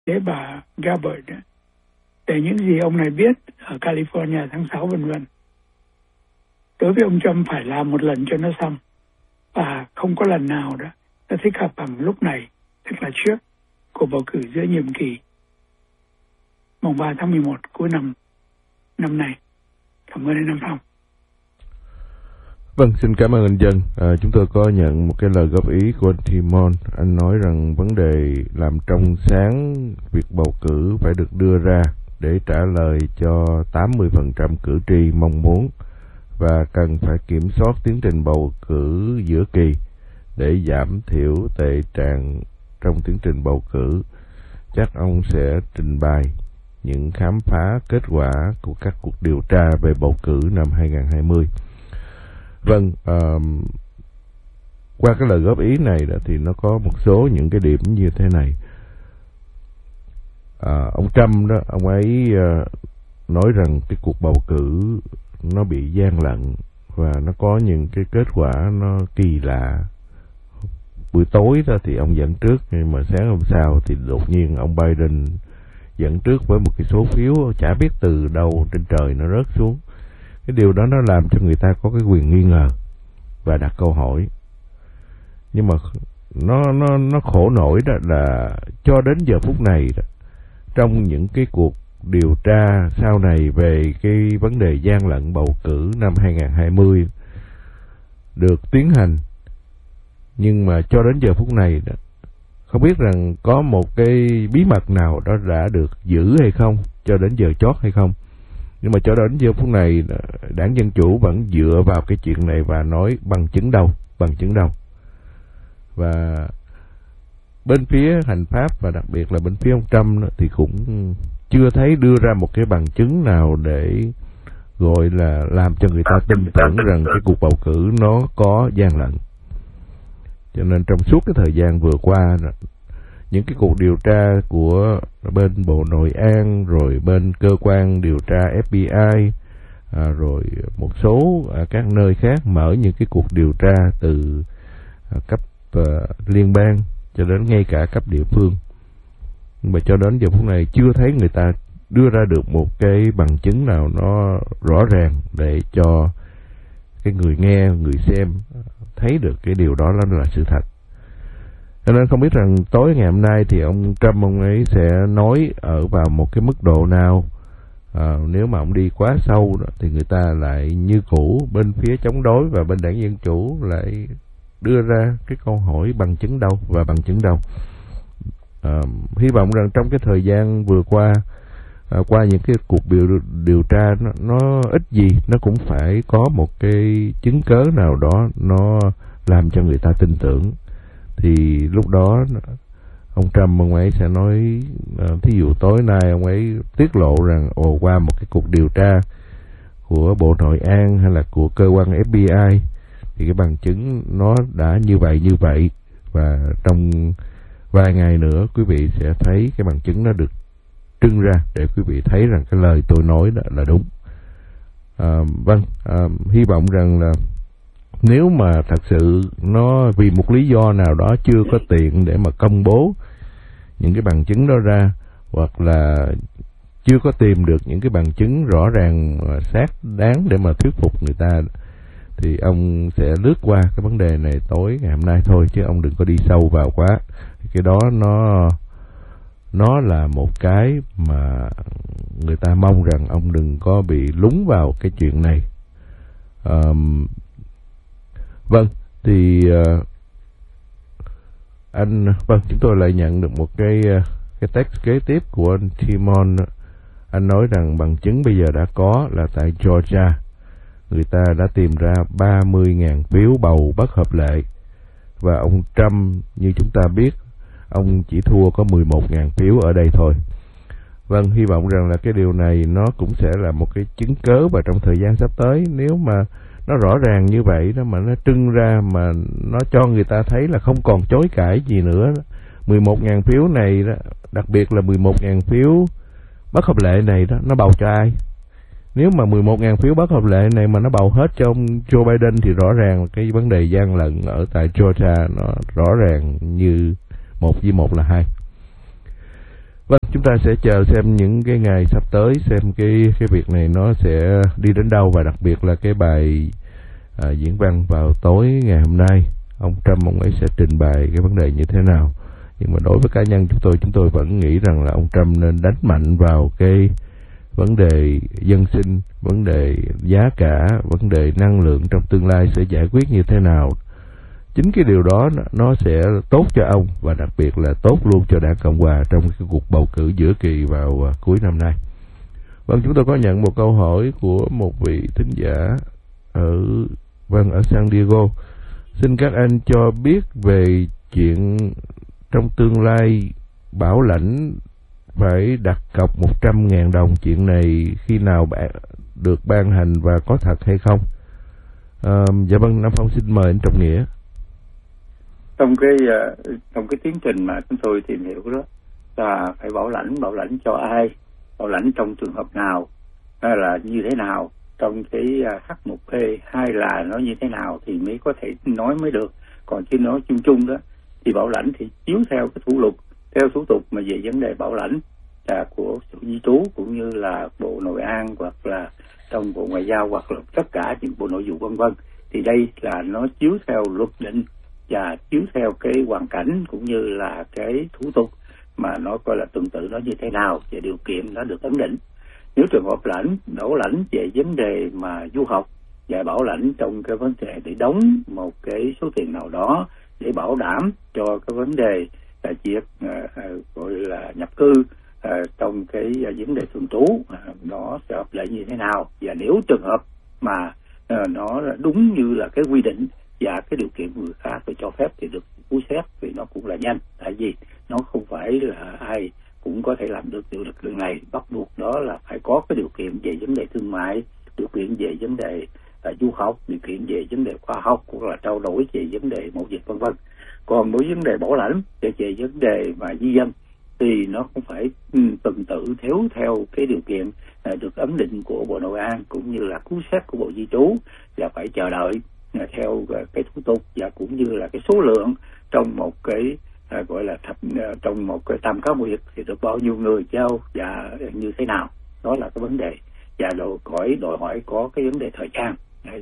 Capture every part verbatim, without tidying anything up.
tế bà Gabbard để những gì ông này biết ở California tháng sáu vân vân. Đối với ông Trump phải làm một lần cho nó xong, và không có lần nào đó nó thích hợp bằng lúc này, tức là trước cuộc bầu cử giữa nhiệm kỳ mùng ba tháng mười một cuối năm năm nay. Cảm ơn anh Nam Phong. Vâng, xin cảm ơn anh Dân. À, chúng tôi có nhận một cái lời góp ý của anh Timon. Anh nói rằng vấn đề làm trong sáng việc bầu cử phải được đưa ra để trả lời cho tám mươi phần trăm cử tri mong muốn, và cần phải kiểm soát tiến trình bầu cử giữa kỳ để giảm thiểu tệ trạng trong tiến trình bầu cử. Chắc ông sẽ trình bày những khám phá kết quả của các cuộc điều tra về bầu cử năm hai không hai không. Vâng, uh, qua cái lời góp ý này đó, thì nó có một số những cái điểm như thế này. Uh, ông Trump đó, ông ấy uh, nói rằng cái cuộc bầu cử nó bị gian lận và nó có những cái kết quả nó kỳ lạ. Buổi tối đó thì ông dẫn trước, nhưng mà sáng hôm sau thì đột nhiên ông Biden dẫn trước với một cái số phiếu chả biết từ đâu trên trời nó rớt xuống. Cái điều đó nó làm cho người ta có cái quyền nghi ngờ và đặt câu hỏi. Nhưng mà nó nó nó khổ nổi đó là cho đến giờ phút này đó, trong những cái cuộc điều tra sau này về cái vấn đề gian lận bầu cử năm hai không hai không được tiến hành, nhưng mà cho đến giờ phút này đó, không biết rằng có một cái bí mật nào đó đã được giữ hay không, cho đến giờ chót hay không. Nhưng mà cho đến giờ phút này, đảng Dân Chủ vẫn dựa vào cái chuyện này và nói bằng chứng đâu, bằng chứng đâu. Và bên phía hành pháp và đặc biệt là bên phía ông Trump đó, thì cũng chưa thấy đưa ra một cái bằng chứng nào để gọi là làm cho người ta tin tưởng rằng cái cuộc bầu cử nó có gian lận. Cho nên trong suốt cái thời gian vừa qua, những cái cuộc điều tra của bên Bộ Nội an, rồi bên cơ quan điều tra F B I, à, rồi một số à, các nơi khác mở những cái cuộc điều tra từ à, cấp à, liên bang cho đến ngay cả cấp địa phương. Nhưng mà cho đến giờ phút này chưa thấy người ta đưa ra được một cái bằng chứng nào nó rõ ràng để cho cái người nghe, người xem thấy được cái điều đó nó là sự thật. Cho nên không biết rằng tối ngày hôm nay thì ông Trump ông ấy sẽ nói ở vào một cái mức độ nào. À, nếu mà ông đi quá sâu đó, thì người ta lại như cũ, bên phía chống đối và bên đảng Dân Chủ lại đưa ra cái câu hỏi bằng chứng đâu và bằng chứng đâu. À, hy vọng rằng trong cái thời gian vừa qua, à, qua những cái cuộc điều, điều tra nó, nó ít gì nó cũng phải có một cái chứng cớ nào đó nó làm cho người ta tin tưởng. Thì lúc đó ông Trump ông ấy sẽ nói, uh, thí dụ tối nay ông ấy tiết lộ rằng ồ qua một cái cuộc điều tra của Bộ Nội an hay là của cơ quan F B I thì cái bằng chứng nó đã như vậy như vậy, và trong vài ngày nữa quý vị sẽ thấy cái bằng chứng nó được trưng ra để quý vị thấy rằng cái lời tôi nói đó là đúng. Uh, vâng, uh, hy vọng rằng là nếu mà thật sự nó vì một lý do nào đó chưa có tiện để mà công bố những cái bằng chứng đó ra, hoặc là chưa có tìm được những cái bằng chứng rõ ràng xác đáng để mà thuyết phục người ta, thì ông sẽ lướt qua cái vấn đề này tối ngày hôm nay thôi, chứ ông đừng có đi sâu vào quá. Cái đó nó nó là một cái mà người ta mong rằng ông đừng có bị lún vào cái chuyện này. Um, Vâng, thì uh, anh vâng chúng tôi lại nhận được một cái uh, cái text kế tiếp của anh Timon. Anh nói rằng bằng chứng bây giờ đã có là tại Georgia, người ta đã tìm ra ba mươi nghìn phiếu bầu bất hợp lệ, và ông Trump như chúng ta biết, ông chỉ thua có mười một nghìn phiếu ở đây thôi. Vâng, hy vọng rằng là cái điều này nó cũng sẽ là một cái chứng cớ, và trong thời gian sắp tới nếu mà nó rõ ràng như vậy đó, mà nó trưng ra, mà nó cho người ta thấy là không còn chối cãi gì nữa đó. mười một nghìn phiếu này đó, đặc biệt là mười một nghìn phiếu bất hợp lệ này đó, nó bầu cho ai? Nếu mà mười một nghìn phiếu bất hợp lệ này mà nó bầu hết cho ông Joe Biden thì rõ ràng cái vấn đề gian lận ở tại Georgia nó rõ ràng như một với một là hai. Vâng, chúng ta sẽ chờ xem những cái ngày sắp tới, xem cái cái việc này nó sẽ đi đến đâu, và đặc biệt là cái bài à, diễn văn vào tối ngày hôm nay, ông Trump ông ấy sẽ trình bày cái vấn đề như thế nào. Nhưng mà đối với cá nhân chúng tôi, chúng tôi vẫn nghĩ rằng là ông Trump nên đánh mạnh vào cái vấn đề dân sinh, vấn đề giá cả, vấn đề năng lượng trong tương lai sẽ giải quyết như thế nào. Chính cái điều đó nó sẽ tốt cho ông, và đặc biệt là tốt luôn cho đảng Cộng Hòa trong cái cuộc bầu cử giữa kỳ vào uh, cuối năm nay. Vâng, chúng tôi có nhận một câu hỏi của một vị thính giả ở vâng ở San Diego. Xin các anh cho biết về chuyện trong tương lai bảo lãnh phải đặt cọc một trăm ngàn đồng, chuyện này khi nào bạn được ban hành và có thật hay không? À, dạ vâng, Nam Phong xin mời anh Trọng Nghĩa. Trong cái trong cái tiến trình mà chúng tôi tìm hiểu đó là phải bảo lãnh, bảo lãnh cho ai, bảo lãnh trong trường hợp nào, hay là như thế nào, trong cái H một P hay là nó như thế nào thì mới có thể nói mới được. Còn chứ nói chung chung đó thì bảo lãnh thì chiếu theo cái thủ tục, theo thủ tục mà về vấn đề bảo lãnh là của Sở Di trú cũng như là Bộ Nội an hoặc là trong Bộ Ngoại giao hoặc là tất cả những Bộ Nội vụ vân vân, thì đây là nó chiếu theo luật định và chiếu theo cái hoàn cảnh cũng như là cái thủ tục mà nó coi là tuần tự nó như thế nào và điều kiện nó được ấn định. Nếu trường hợp lãnh bảo lãnh về vấn đề mà du học và bảo lãnh trong cái vấn đề để đóng một cái số tiền nào đó để bảo đảm cho cái vấn đề là việc uh, gọi là nhập cư uh, trong cái uh, vấn đề thường trú uh, nó sẽ hợp lệ như thế nào, và nếu trường hợp mà uh, nó đúng như là cái quy định và cái điều kiện người khác phải cho phép thì được cứu xét vì nó cũng là nhanh, tại vì nó không phải là ai cũng có thể làm được điều lực lượng này, bắt buộc đó là phải có cái điều kiện về vấn đề thương mại, điều kiện về vấn đề uh, du học, điều kiện về vấn đề khoa học hoặc là trao đổi về vấn đề mậu dịch vân vân. Còn với vấn đề bảo lãnh về về vấn đề mà di dân thì nó cũng phải tuần tự theo theo cái điều kiện uh, được ấn định của Bộ Nội an cũng như là cứu xét của Bộ Di trú, và phải chờ đợi uh, theo uh, cái thủ tục và cũng như là cái số lượng trong một cái uh, gọi là thập uh, trong một cái tam cá nguyệt thì được bao nhiêu người giao và như thế nào. Đó là cái vấn đề, và đòi hỏi đòi hỏi có cái vấn đề thời gian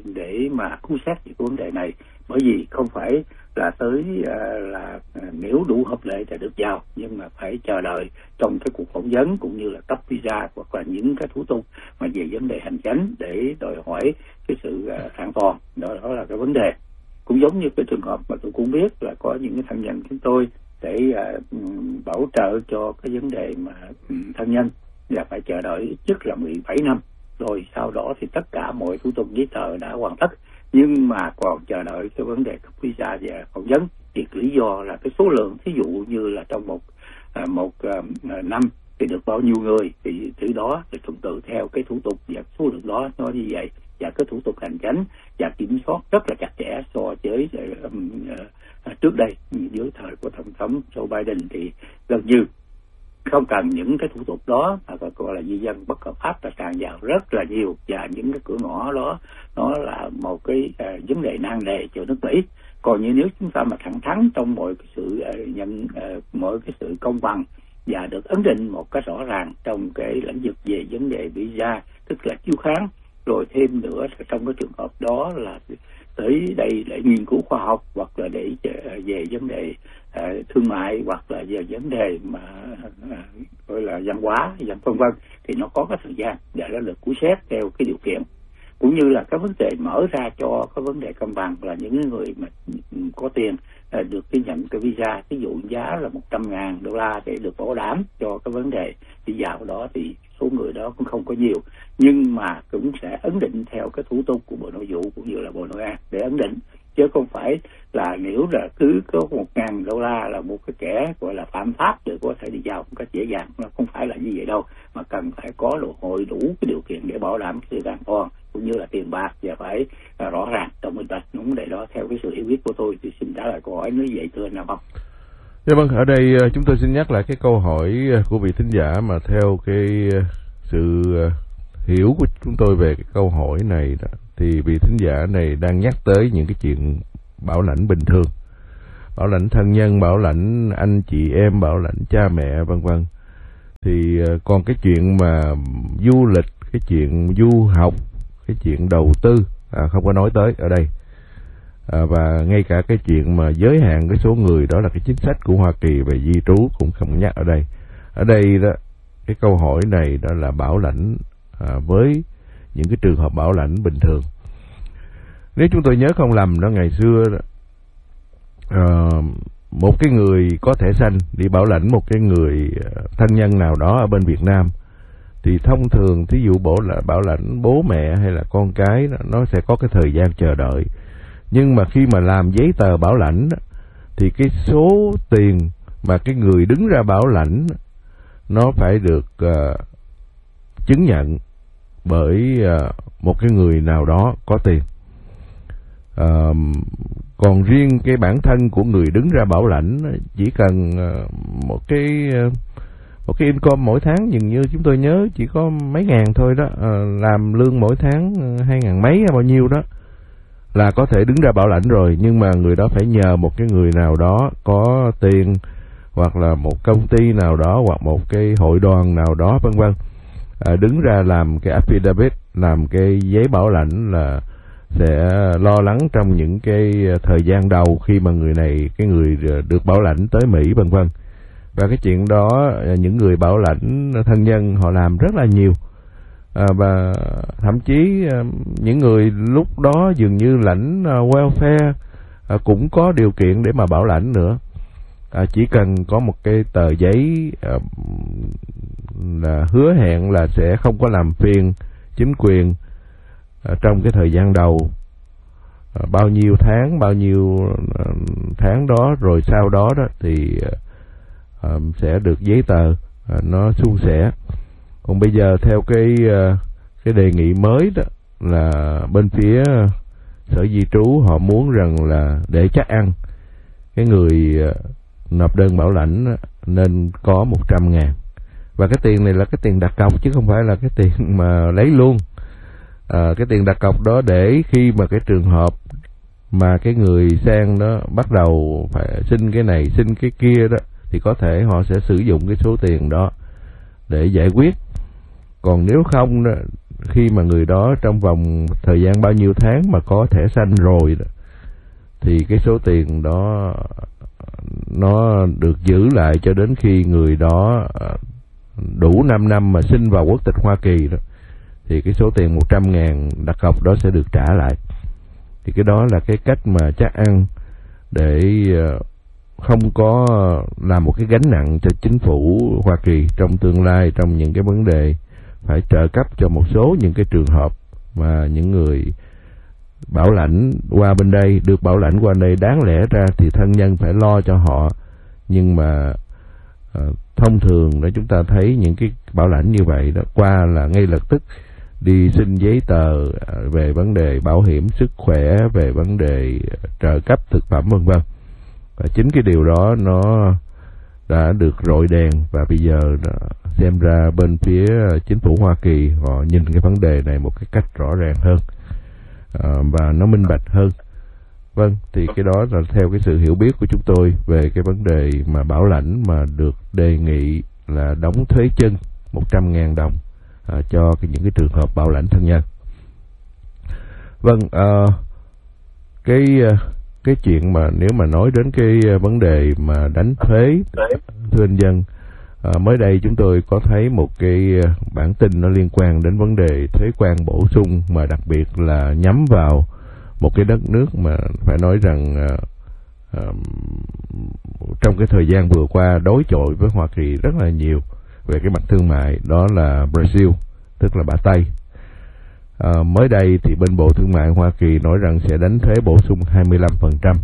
để mà cứu xét những cái vấn đề này, bởi vì không phải là tới uh, là uh, nếu đủ hợp lệ thì được vào, nhưng mà phải chờ đợi trong cái cuộc phỏng vấn cũng như là cấp visa hoặc là những cái thủ tục mà về vấn đề hành chính để đòi hỏi cái sự uh, an toàn. Đó, đó là cái vấn đề. Cũng giống như cái trường hợp mà tôi cũng biết là có những cái thân nhân chúng tôi để uh, bảo trợ cho cái vấn đề mà um, thân nhân là phải chờ đợi ít nhất là mười bảy năm, rồi sau đó thì tất cả mọi thủ tục giấy tờ đã hoàn tất, nhưng mà còn chờ đợi cái vấn đề cấp visa và phỏng vấn, thì lý do là cái số lượng, thí dụ như là trong một một năm thì được bao nhiêu người, thì từ đó thì tuần tự theo cái thủ tục và số lượng đó nó như vậy, và cái thủ tục hành chính và kiểm soát rất là chặt chẽ so với um, uh, trước đây dưới thời của tổng thống Joe Biden thì gần như không cần những cái thủ tục đó, mà gọi là di dân bất hợp pháp là tràn vào rất là nhiều, và những cái cửa ngõ đó nó là một cái uh, vấn đề nan đề cho nước Mỹ. Còn như nếu chúng ta mà thẳng thắn trong mọi cái sự uh, nhận uh, mọi cái sự công bằng và được ấn định một cách rõ ràng trong cái lĩnh vực về vấn đề visa, tức là chiếu kháng, rồi thêm nữa trong cái trường hợp đó là tới đây để nghiên cứu khoa học hoặc là để về vấn đề uh, thương mại hoặc là về vấn đề mà uh, gọi là văn hóa, vân vân, thì nó có cái thời gian để nó được cứu xét theo cái điều kiện, cũng như là cái vấn đề mở ra cho cái vấn đề công bằng là những người mà có tiền uh, được cái nhận cái visa, ví dụ giá là một trăm ngàn đô la để được bảo đảm cho cái vấn đề đi vào đó, thì số người đó cũng không có nhiều, nhưng mà cũng sẽ ấn định theo cái thủ tục của Bộ Nội vụ cũng như là Bộ Nội an để ấn định, chứ không phải là nếu là cứ có một ngàn đô la là một cái kẻ gọi là phạm pháp để có thể đi vào một cách dễ dàng. Nó không phải là như vậy đâu, mà cần phải có độ hội đủ cái điều kiện để bảo đảm sự an toàn cũng như là tiền bạc, và phải uh, rõ ràng trong minh bạch. Vấn đề đó theo cái sự hiểu biết của tôi thì xin trả lời câu hỏi nếu vậy thưa anh Nam Phong. Dạ vâng, ở đây chúng tôi xin nhắc lại cái câu hỏi của vị thính giả mà theo cái sự hiểu của chúng tôi về cái câu hỏi này đó, thì vị thính giả này đang nhắc tới những cái chuyện bảo lãnh bình thường, bảo lãnh thân nhân, bảo lãnh anh chị em, bảo lãnh cha mẹ vân vân. Thì còn cái chuyện mà du lịch, cái chuyện du học, cái chuyện đầu tư à, không có nói tới ở đây. À, và ngay cả cái chuyện mà giới hạn cái số người, đó là cái chính sách của Hoa Kỳ về di trú cũng không nhắc ở đây. Ở đây đó, cái câu hỏi này đó là bảo lãnh à, với những cái trường hợp bảo lãnh bình thường. Nếu chúng tôi nhớ không lầm đó, ngày xưa đó, à, một cái người có thẻ xanh đi bảo lãnh một cái người thân nhân nào đó ở bên Việt Nam, thì thông thường thí dụ bảo là bảo lãnh bố mẹ hay là con cái đó, nó sẽ có cái thời gian chờ đợi. Nhưng mà khi mà làm giấy tờ bảo lãnh thì cái số tiền mà cái người đứng ra bảo lãnh nó phải được uh, chứng nhận bởi uh, một cái người nào đó có tiền. Uh, còn riêng cái bản thân của người đứng ra bảo lãnh chỉ cần uh, một cái uh, một cái income mỗi tháng, dường như chúng tôi nhớ chỉ có mấy ngàn thôi đó, uh, làm lương mỗi tháng uh, hai ngàn mấy hay bao nhiêu đó là có thể đứng ra bảo lãnh rồi. Nhưng mà người đó phải nhờ một cái người nào đó có tiền, hoặc là một công ty nào đó, hoặc một cái hội đoàn nào đó vân vân, à, đứng ra làm cái affidavit, làm cái giấy bảo lãnh là sẽ lo lắng trong những cái thời gian đầu khi mà người này, cái người được bảo lãnh tới Mỹ vân vân. Và cái chuyện đó những người bảo lãnh thân nhân họ làm rất là nhiều. À, và thậm chí à, những người lúc đó dường như lãnh à, welfare à, cũng có điều kiện để mà bảo lãnh nữa. À, chỉ cần có một cái tờ giấy à, là hứa hẹn là sẽ không có làm phiền chính quyền à, trong cái thời gian đầu à, bao nhiêu tháng, bao nhiêu à, tháng đó, rồi sau đó đó thì à, sẽ được giấy tờ à, nó suôn sẻ. Còn bây giờ theo cái cái đề nghị mới đó là bên phía Sở Di trú họ muốn rằng là để chắc ăn cái người nộp đơn bảo lãnh nên có một trăm ngàn. Và cái tiền này là cái tiền đặt cọc chứ không phải là cái tiền mà lấy luôn. À, cái tiền đặt cọc đó để khi mà cái trường hợp mà cái người sang đó bắt đầu phải xin cái này xin cái kia đó, thì có thể họ sẽ sử dụng cái số tiền đó để giải quyết. Còn nếu không đó, khi mà người đó trong vòng thời gian bao nhiêu tháng mà có thẻ xanh rồi đó, thì cái số tiền đó nó được giữ lại cho đến khi người đó đủ năm năm mà xin vào quốc tịch Hoa Kỳ đó, thì cái số tiền một trăm ngàn đặt cọc đó sẽ được trả lại. Thì cái đó là cái cách mà chắc ăn để không có làm một cái gánh nặng cho chính phủ Hoa Kỳ trong tương lai, trong những cái vấn đề phải trợ cấp cho một số những cái trường hợp mà những người bảo lãnh qua bên đây, được bảo lãnh qua đây, đáng lẽ ra thì thân nhân phải lo cho họ. Nhưng mà à, thông thường đó chúng ta thấy những cái bảo lãnh như vậy đó, qua là ngay lập tức đi xin giấy tờ về vấn đề bảo hiểm sức khỏe, về vấn đề trợ cấp thực phẩm vân vân. Và chính cái điều đó nó đã được rọi đèn, và bây giờ xem ra bên phía chính phủ Hoa Kỳ họ nhìn cái vấn đề này một cái cách rõ ràng hơn à, và nó minh bạch hơn. Vâng, thì cái đó là theo cái sự hiểu biết của chúng tôi về cái vấn đề mà bảo lãnh mà được đề nghị là đóng thuế chân một trăm ngàn đồng à, cho cái, những cái trường hợp bảo lãnh thân nhân. Vâng, à, cái cái chuyện mà nếu mà nói đến cái vấn đề mà đánh thuế, thưa anh Dân, à, mới đây chúng tôi có thấy một cái bản tin nó liên quan đến vấn đề thuế quan bổ sung, mà đặc biệt là nhắm vào một cái đất nước mà phải nói rằng à, à, trong cái thời gian vừa qua đối chọi với Hoa Kỳ rất là nhiều về cái mặt thương mại, đó là Brazil, tức là Bả Tây. À, mới đây thì bên Bộ Thương mại Hoa Kỳ nói rằng sẽ đánh thuế bổ sung hai mươi lăm phần trăm.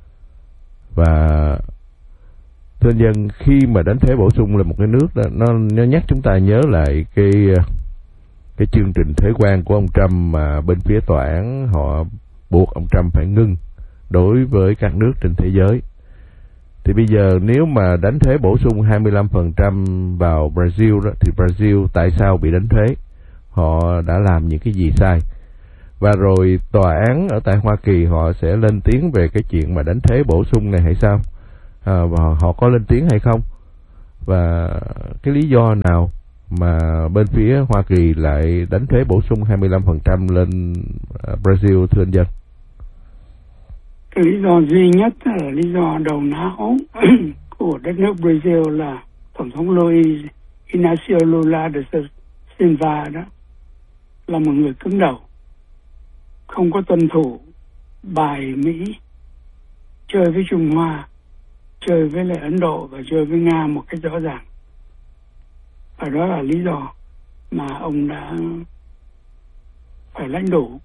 Và thưa anh Dân, khi mà đánh thuế bổ sung là một cái nước đó, nó, nó nhắc chúng ta nhớ lại cái cái chương trình thuế quan của ông Trump mà bên phía tòa án họ buộc ông Trump phải ngưng đối với các nước trên thế giới. Thì bây giờ nếu mà đánh thuế bổ sung hai mươi lăm phần trăm vào Brazil đó, thì Brazil tại sao bị đánh thuế? Họ đã làm những cái gì sai? Và rồi tòa án ở tại Hoa Kỳ họ sẽ lên tiếng về cái chuyện mà đánh thuế bổ sung này hay sao? À, và họ có lên tiếng hay không? Và cái lý do nào mà bên phía Hoa Kỳ lại đánh thuế bổ sung hai mươi lăm phần trăm lên Brazil, thưa anh Dân? Cái lý do duy nhất là lý do đầu não của đất nước Brazil là Tổng thống Luiz Inácio Lula da Silva đó là một người cứng đầu, không có tuân thủ bài Mỹ, chơi với Trung Hoa, chơi với lại Ấn Độ và chơi với Nga một cách rõ ràng. Và đó là lý do mà ông đã phải lãnh đủ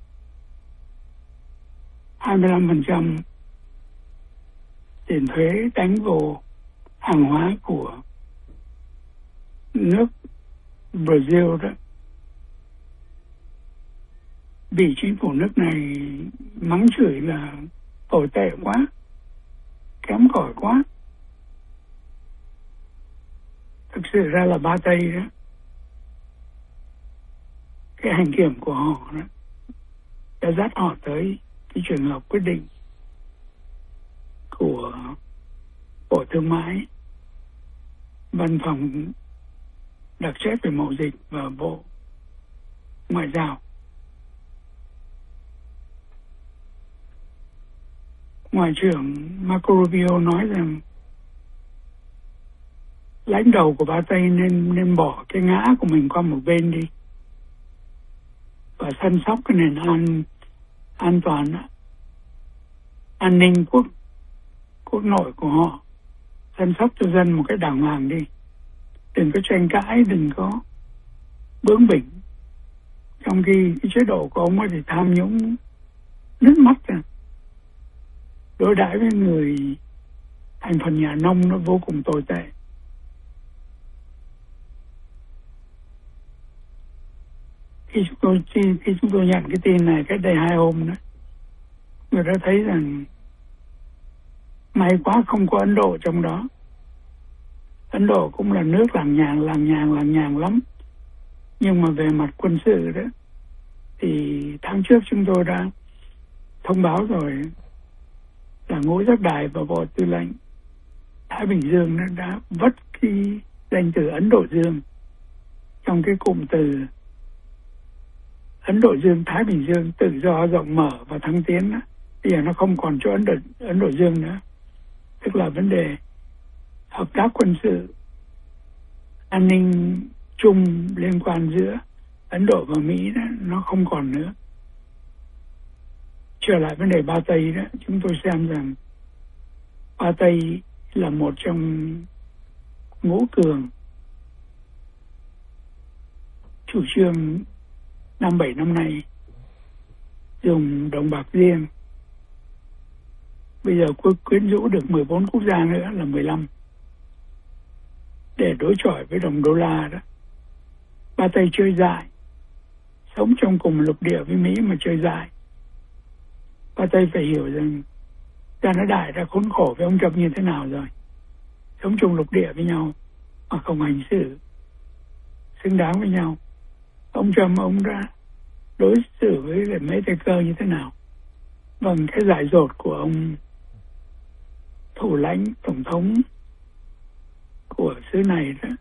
hai mươi lăm phần trăm tiền thuế đánh vô hàng hóa của nước Brazil đó. Vì chính phủ nước này mắng chửi là tồi tệ quá, kém cỏi quá. Thực sự ra là ba Tây đó, cái hành kiểm của họ đó đã dắt họ tới cái trường hợp quyết định của Bộ Thương mại, Văn phòng đặc trách về mậu dịch và Bộ Ngoại giao. Ngoại trưởng Marco Rubio nói rằng lãnh đạo của ba Tây nên nên bỏ cái ngã của mình qua một bên đi và săn sóc cái nền an an toàn, an ninh quốc quốc nội của họ, chăm sóc cho dân một cách đàng hoàng đi, đừng có tranh cãi, đừng có bướng bỉnh. Trong khi cái chế độ của ông ấy thì tham nhũng nứt mắt ra, đối đãi với người thành phần nhà nông nó vô cùng tồi tệ. Khi chúng tôi khi, khi chúng tôi nhận cái tin này cách đây hai hôm đó, người ta thấy rằng may quá không có Ấn Độ trong đó. Ấn Độ cũng là nước làng nhàng, làng nhàng, làng nhàng lắm. Nhưng mà về mặt quân sự đó, thì tháng trước chúng tôi đã thông báo rồi là Ngũ Giác Đài và Bộ Tư lệnh Thái Bình Dương nó đã vất cái danh từ Ấn Độ Dương trong cái cụm từ Ấn Độ Dương, Thái Bình Dương, tự do, rộng mở và thăng tiến đó. Bây giờ nó không còn chỗ Ấn Độ, Ấn Độ Dương nữa. Tức là vấn đề hợp tác quân sự, an ninh chung liên quan giữa Ấn Độ và Mỹ đó, nó không còn nữa. Trở lại vấn đề ba Tây đó, chúng tôi xem rằng ba Tây là một trong ngũ cường chủ trương năm bảy năm nay dùng đồng bạc riêng. Bây giờ quyến rũ được mười bốn quốc gia nữa là mười lăm để đối chọi với đồng đô la đó. Ba Tây chơi dại, sống trong cùng lục địa với Mỹ mà chơi dại. Ba Tây phải hiểu rằng ta nó đại đã khốn khổ với ông Trump như thế nào rồi. Sống chung lục địa với nhau mà không hành xử xứng đáng với nhau. Ông Trump ông đã đối xử với mấy tay cơ như thế nào. Vâng, cái dại dột của ông thủ lãnh tổng thống của xứ này đó,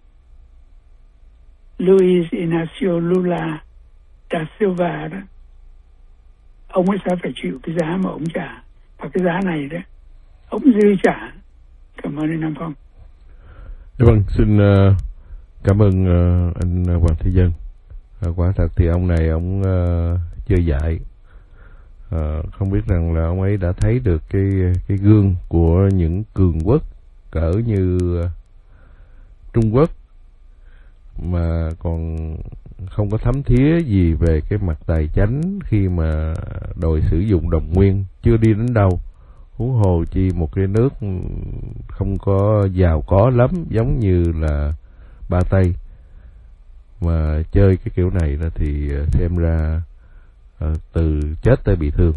Luiz Inácio Lula da Silva đó, ông ấy sẽ phải chịu cái giá mà ông trả, và cái giá này đó ông dư trả. Cảm ơn anh Nam Phong. Vâng, xin uh, cảm ơn uh, anh Hoàng Thế Dân. Uh, quả thật thì ông này ông uh, chơi dại. Uh, không biết rằng là ông ấy đã thấy được cái cái gương của những cường quốc cỡ như uh, Trung Quốc mà còn không có thấm thía gì về cái mặt tài chánh khi mà đòi sử dụng đồng nguyên, chưa đi đến đâu. Huống hồ chi một cái nước không có giàu có lắm giống như là ba Tây mà chơi cái kiểu này đó thì xem ra uh, từ chết tới bị thương.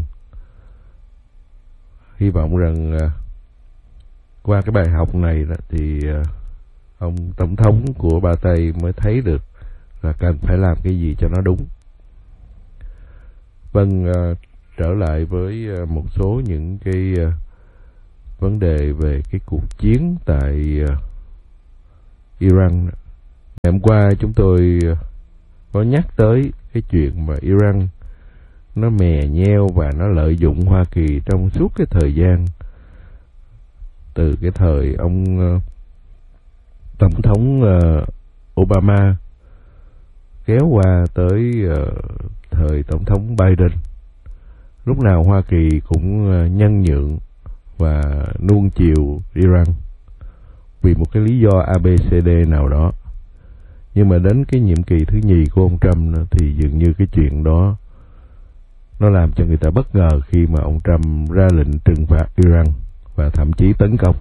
Hy vọng rằng uh, qua cái bài học này đó thì uh, ông tổng thống của ba Tây mới thấy được là cần phải làm cái gì cho nó đúng. Vâng, uh, trở lại với uh, một số những cái uh, vấn đề về cái cuộc chiến tại uh, Iran. Ngày hôm qua chúng tôi có nhắc tới cái chuyện mà Iran nó mè nheo và nó lợi dụng Hoa Kỳ trong suốt cái thời gian từ cái thời ông uh, Tổng thống uh, Obama kéo qua tới uh, thời Tổng thống Biden. Lúc nào Hoa Kỳ cũng uh, nhân nhượng và nuông chiều Iran vì một cái lý do a bê xê đê nào đó. Nhưng mà đến cái nhiệm kỳ thứ nhì của ông Trump thì dường như cái chuyện đó nó làm cho người ta bất ngờ khi mà ông Trump ra lệnh trừng phạt Iran và thậm chí tấn công.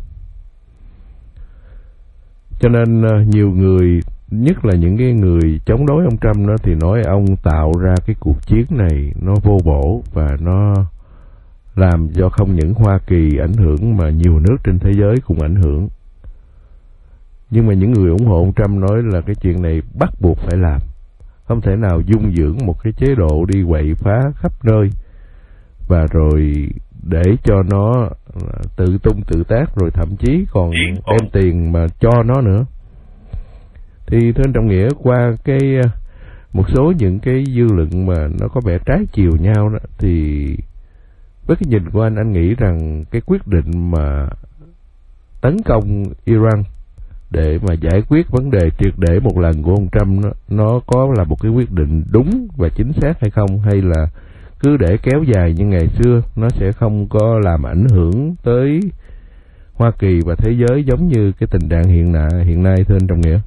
Cho nên nhiều người, nhất là những cái người chống đối ông Trump đó, thì nói ông tạo ra cái cuộc chiến này nó vô bổ và nó làm cho không những Hoa Kỳ ảnh hưởng mà nhiều nước trên thế giới cũng ảnh hưởng. Nhưng mà những người ủng hộ ông Trump nói là cái chuyện này bắt buộc phải làm, không thể nào dung dưỡng một cái chế độ đi quậy phá khắp nơi và rồi để cho nó tự tung tự tác, rồi thậm chí còn đem tiền mà cho nó nữa. Thì thưa anh Trọng Nghĩa, qua cái một số những cái dư luận mà nó có vẻ trái chiều nhau đó, thì với cái nhìn của anh, anh nghĩ rằng cái quyết định mà tấn công Iran để mà giải quyết vấn đề triệt để một lần của ông Trump, nó, nó có là một cái quyết định đúng và chính xác hay không, hay là cứ để kéo dài như ngày xưa, nó sẽ không có làm ảnh hưởng tới Hoa Kỳ và thế giới giống như cái tình trạng hiện nay, hiện nay thưa anh Trọng Nghĩa?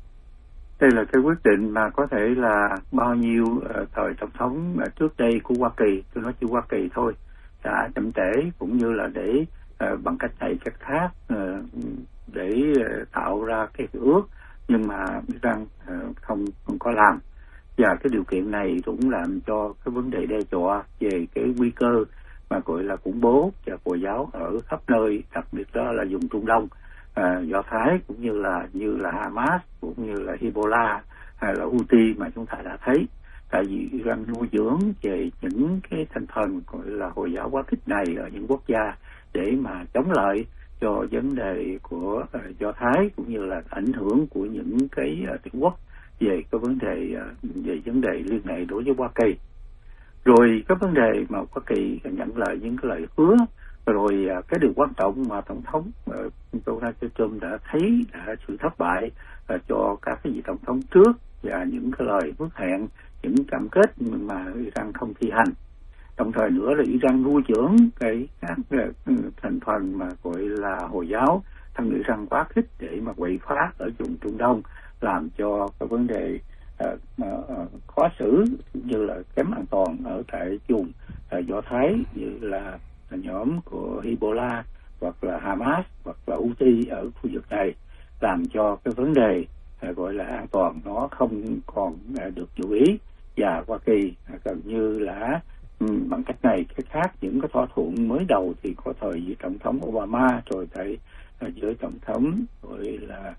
Đây là cái quyết định mà có thể là bao nhiêu uh, thời tổng thống uh, trước đây của Hoa Kỳ, tôi nói chỉ Hoa Kỳ thôi, đã chậm trễ, cũng như là để uh, bằng cách này cách khác uh, để uh, tạo ra cái ước, nhưng mà Iran uh, không không có làm. Và cái điều kiện này cũng làm cho cái vấn đề đe dọa về cái nguy cơ mà gọi là khủng bố và Hồi giáo ở khắp nơi, đặc biệt đó là vùng Trung Đông, à, Do Thái cũng như là như là Hamas, cũng như là Hezbollah hay là Houthi mà chúng ta đã thấy. Tại vì Iran nuôi dưỡng về những cái thành phần gọi là Hồi giáo quá khích này ở những quốc gia để mà chống lại cho vấn đề của uh, Do Thái, cũng như là ảnh hưởng của những cái uh, tiểu quốc về cái vấn đề uh, về vấn đề liên hệ đối với Hoa Kỳ. Rồi cái vấn đề mà Hoa Kỳ nhận lại những cái lời hứa, rồi uh, cái điều quan trọng mà tổng thống uh, Donald Trump đã thấy đã sự thất bại uh, cho các cái vị tổng thống trước, và những cái lời hứa hẹn, những cam kết mà Iran không thi hành. Đồng thời nữa là Iran nuôi dưỡng cái các thành phần mà gọi là Hồi giáo thân Iran quá khích để mà quậy phá ở vùng Trung Đông, làm cho cái vấn đề uh, uh, khó xử như là kém an toàn ở tại vùng uh, Do Thái, như là nhóm của Hezbollah hoặc là Hamas hoặc là Houthi ở khu vực này, làm cho cái vấn đề uh, gọi là an toàn nó không còn uh, được chú ý. Và Hoa Kỳ uh, gần như là um, bằng cách này cách khác, những cái thỏa thuận mới đầu thì có thời với tổng thống Obama, rồi tại uh, giữa tổng thống gọi là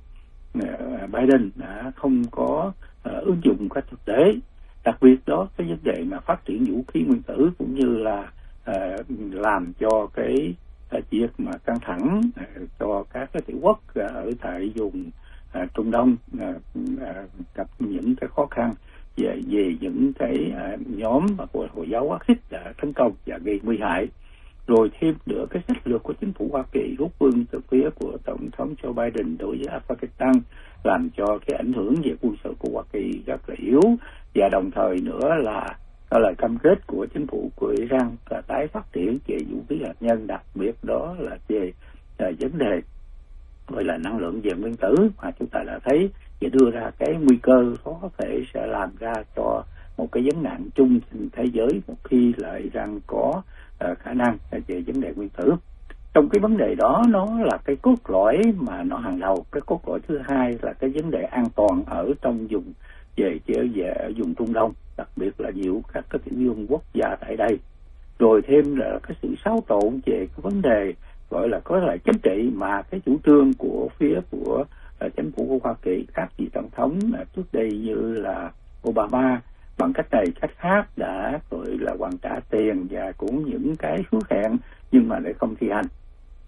uh, Biden đã không có uh, ứng dụng cách thực tế. Đặc biệt đó cái vấn đề mà phát triển vũ khí nguyên tử, cũng như là uh, làm cho cái uh, việc mà căng thẳng uh, cho các cái tiểu quốc uh, ở tại vùng uh, Trung Đông uh, uh, gặp những cái khó khăn về về những cái uh, nhóm mà của Hồi giáo quá khích đã tấn công và gây nguy hại. Rồi thêm nữa cái sách lược của chính phủ Hoa Kỳ rút quân từ phía của tổng thống Joe Biden đối với Afghanistan, làm cho cái ảnh hưởng về quân sự của Hoa Kỳ rất là yếu. Và đồng thời nữa là đó là cam kết của chính phủ của Iran là tái phát triển về vũ khí hạt nhân, đặc biệt đó là về là vấn đề gọi là năng lượng về nguyên tử, mà chúng ta đã thấy và đưa ra cái nguy cơ có thể sẽ làm ra cho một cái vấn nạn chung trên thế giới một khi là Iran có uh, khả năng về vấn đề nguyên tử. Trong cái vấn đề đó, nó là cái cốt lõi mà nó hàng đầu. Cái cốt lõi thứ hai là cái vấn đề an toàn ở trong vùng về về ở vùng Trung Đông, đặc biệt là nhiều các cái tiểu vương quốc gia tại đây. Rồi thêm là cái sự xáo trộn về cái vấn đề gọi là có lại chính trị, mà cái chủ trương của phía của uh, chính phủ của Hoa Kỳ, các vị tổng thống uh, trước đây như là Obama bằng cách này cách khác đã gọi là hoàn trả tiền và cũng những cái hứa hẹn nhưng mà lại không thi hành.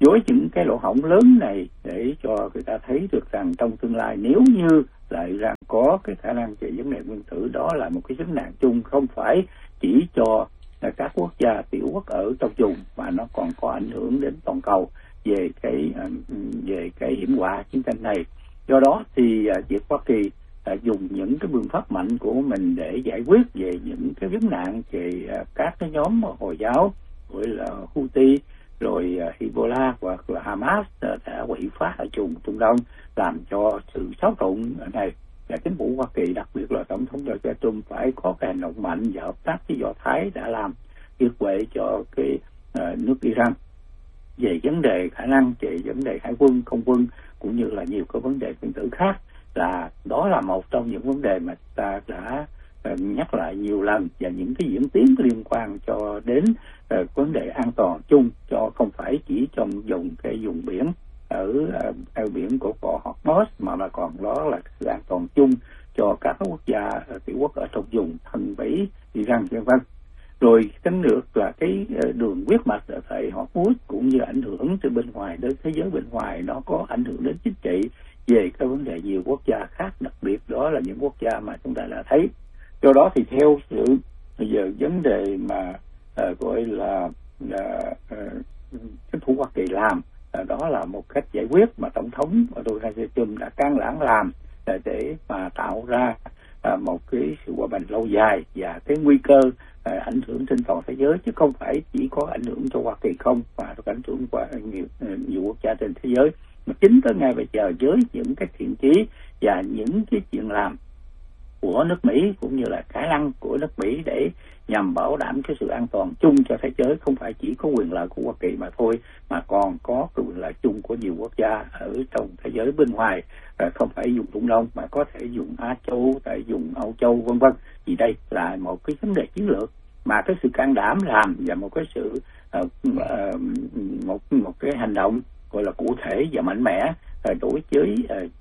với những cái lỗ hổng lớn này để cho người ta thấy được rằng trong tương lai nếu như lại rằng có cái khả năng về vấn đề nguyên tử, đó là một cái vấn nạn chung không phải chỉ cho các quốc gia tiểu quốc ở trong vùng, mà nó còn có ảnh hưởng đến toàn cầu về cái về cái hiểm họa chiến tranh này. Do đó thì việc Hoa Kỳ dùng những cái biện pháp mạnh của mình để giải quyết về những cái vấn nạn về các cái nhóm Hồi giáo, gọi là Houthi, rồi Hezbollah hoặc là Hamas đã quậy phá ở vùng Trung Đông, làm cho sự xáo trộn này. Và chính phủ Hoa Kỳ, đặc biệt là Tổng thống Donald Trump, phải có cái hành động mạnh và hợp tác với Do Thái đã làm kiệt quệ cho cái uh, nước Iran về vấn đề khả năng, về vấn đề hải quân, không quân, cũng như là nhiều cái vấn đề nguyên tử khác. Là đó là một trong những vấn đề mà ta đã uh, nhắc lại nhiều lần, và những cái diễn tiến liên quan cho đến uh, vấn đề an toàn chung, cho không phải chỉ trong vùng cái vùng biển ở eo uh, biển của cò Hormuz, mà mà còn đó là sự an toàn chung cho các quốc gia uh, tiểu quốc ở trong vùng thân Mỹ, Iran, vân vân. Rồi tính được là cái đường huyết mạch ở tại Hormuz cũng như ảnh hưởng từ bên ngoài đến thế giới bên ngoài, nó có ảnh hưởng đến chính trị về cái vấn đề nhiều quốc gia khác, đặc biệt đó là những quốc gia mà chúng ta đã thấy. Do đó thì theo sự bây giờ vấn đề mà uh, gọi là chính uh, phủ Hoa Kỳ làm, uh, đó là một cách giải quyết mà Tổng thống Donald Trump đã can lãng làm uh, để mà tạo ra uh, một cái sự hòa bình lâu dài và cái nguy cơ uh, ảnh hưởng trên toàn thế giới, chứ không phải chỉ có ảnh hưởng cho Hoa Kỳ không, mà nó ảnh hưởng qua nhiều, uh, nhiều quốc gia trên thế giới. Mà chính tới ngay bây giờ với những cái thiện chí và những cái chuyện làm của nước Mỹ cũng như là khả năng của nước Mỹ để nhằm bảo đảm cái sự an toàn chung cho thế giới, không phải chỉ có quyền lợi của Hoa Kỳ mà thôi, mà còn có cái quyền lợi chung của nhiều quốc gia ở trong thế giới bên ngoài, không phải dùng Trung Đông mà có thể dùng Á Châu, tại dùng Âu Châu, vân vân. Vì đây là một cái vấn đề chiến lược mà cái sự can đảm làm và một cái sự uh, uh, một một cái hành động gọi là cụ thể và mạnh mẽ uh, đối với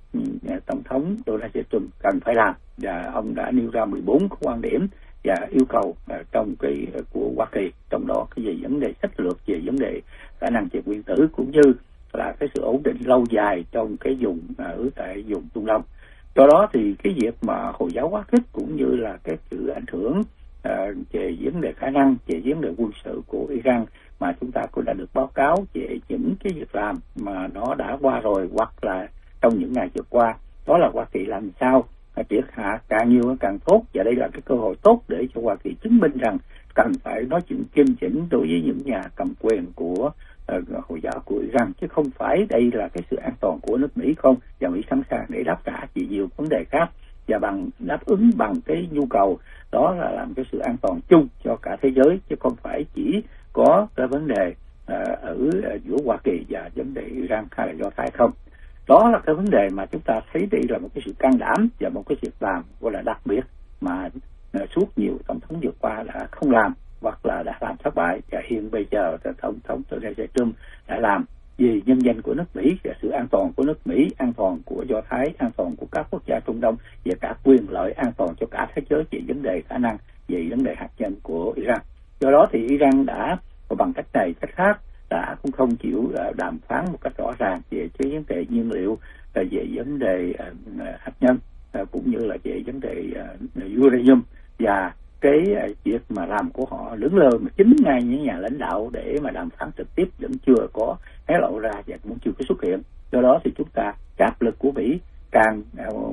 uh, Tổng thống Donald Trump cần phải làm. Và ông đã nêu ra mười bốn cái quan điểm và yêu cầu uh, trong cái uh, của Hoa Kỳ, trong đó cái về vấn đề sách lược, về vấn đề khả năng về nguyên tử, cũng như là cái sự ổn định lâu dài trong cái vùng ở tại vùng Trung Đông. Do đó thì cái việc mà Hồi giáo quá khích cũng như là cái sự ảnh hưởng uh, về vấn đề khả năng, về vấn đề quân sự của Iran mà chúng ta cũng đã được báo cáo về những cái việc làm mà nó đã qua rồi hoặc là trong những ngày vừa qua, đó là Hoa Kỳ làm sao triệt hạ càng nhiều càng tốt, và đây là cái cơ hội tốt để cho Hoa Kỳ chứng minh rằng cần phải nói chuyện kiên chỉnh đối với những nhà cầm quyền của uh, Hồi giáo của Iran, chứ không phải đây là cái sự an toàn của nước Mỹ không, và Mỹ sẵn sàng để đáp trả vì nhiều vấn đề khác, và bằng đáp ứng bằng cái nhu cầu đó là làm cái sự an toàn chung cho cả thế giới, chứ không phải chỉ có cái vấn đề uh, ở uh, giữa Hoa Kỳ và vấn đề Iran hay là Do Thái không. Đó là cái vấn đề mà chúng ta thấy đây là một cái sự can đảm và một cái việc làm gọi là đặc biệt mà uh, suốt nhiều tổng thống vừa qua đã không làm hoặc là đã làm thất bại, và hiện bây giờ tổng thống Donald Trump đã làm vì nhân dân của nước Mỹ và sự an toàn của nước Mỹ, an toàn của Do Thái, an toàn của các quốc gia Trung Đông và cả quyền lợi an toàn cho cả thế giới về vấn đề khả năng, về vấn đề hạt nhân của Iran. Do đó thì Iran đã bằng cách này cách khác đã cũng không chịu đàm phán một cách rõ ràng về cái vấn đề nhiên liệu, về vấn đề hạt nhân, cũng như là về vấn đề uranium, và cái việc mà làm của họ lưỡng lơ mà chính ngay những nhà lãnh đạo để mà đàm phán trực tiếp vẫn chưa có hé lộ ra và cũng chưa có xuất hiện. Do đó thì chúng ta cái áp lực của Mỹ càng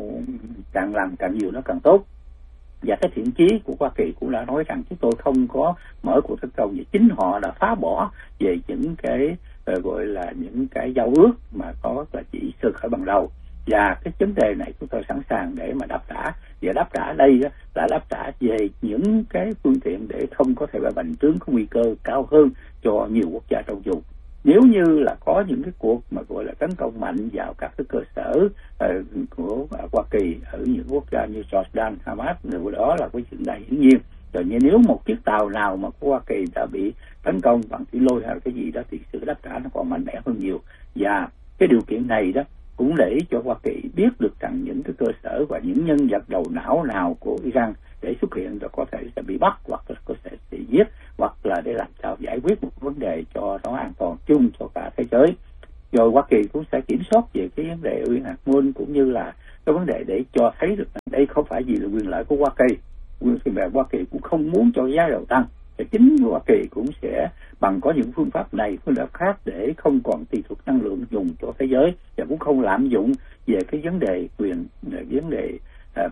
càng làm càng nhiều nó càng tốt. Và cái thiện chí của Hoa Kỳ cũng đã nói rằng chúng tôi không có mở cuộc tấn công, vì chính họ đã phá bỏ về những cái uh, gọi là những cái giao ước mà có là chỉ sơ khởi ban đầu. Và cái vấn đề này chúng tôi sẵn sàng để mà đáp trả. Và đáp trả đây đó, là đáp trả về những cái phương tiện để không có thể bành trướng có nguy cơ cao hơn cho nhiều quốc gia trong vùng. Nếu như là có những cái cuộc mà gọi là tấn công mạnh vào các cái cơ sở uh, của uh, Hoa Kỳ ở những quốc gia như Jordan, Hamas, điều đó là cái chuyện đại hiển nhiên. Rồi như nếu một chiếc tàu nào mà của Hoa Kỳ đã bị tấn công bằng thủy lôi hay cái gì đó thì sự đáp trả nó còn mạnh mẽ hơn nhiều. Và cái điều kiện này đó cũng để cho Hoa Kỳ biết được rằng những cái cơ sở và những nhân vật đầu não nào của Iran để xuất hiện rồi có thể sẽ bị bắt hoặc là có thể sẽ giết hoặc là để làm sao giải quyết một vấn đề cho nó an toàn chung cho cả thế giới. Rồi Hoa Kỳ cũng sẽ kiểm soát về cái vấn đề uyên hạt môn cũng như là cái vấn đề để cho thấy được đây không phải gì là quyền lợi của Hoa Kỳ. Quyền lợi Hoa Kỳ cũng không muốn cho giá dầu tăng. Thì chính Hoa Kỳ cũng sẽ bằng có những phương pháp này, phương pháp khác để không còn tùy thuộc năng lượng dùng cho thế giới và cũng không lạm dụng về cái vấn đề quyền, vấn đề uh,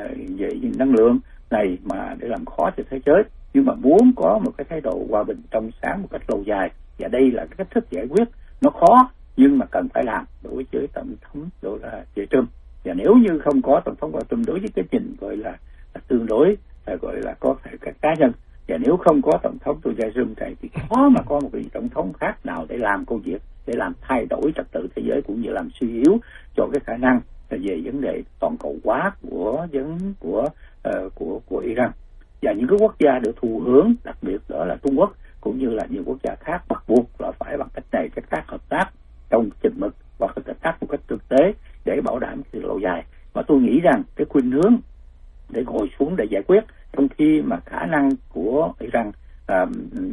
về năng lượng này mà để làm khó cho thế giới. Nhưng mà muốn có một cái thái độ hòa bình trong sáng một cách lâu dài, và đây là cái cách thức giải quyết nó khó nhưng mà cần phải làm đối với tổng thống đó là Trump. Và nếu như không có tổng thống Trump đối với cái trình gọi là, là tương đối là gọi là có thể các cá nhân, và nếu không có tổng thống Trump này thì khó mà có một vị tổng thống khác nào để làm công việc, để làm thay đổi trật tự thế giới cũng như làm suy yếu cho cái khả năng về vấn đề toàn cầu hóa của vấn của uh, của của Iran. Và những cái quốc gia được thụ hưởng, đặc biệt đó là Trung Quốc cũng như là nhiều quốc gia khác, bắt buộc là phải bằng cách này cách khác hợp tác trong chừng mực hoặc hợp tác một cách thực tế để bảo đảm sự lâu dài. Và tôi nghĩ rằng cái khuynh hướng để ngồi xuống để giải quyết, trong khi mà khả năng của Iran uh,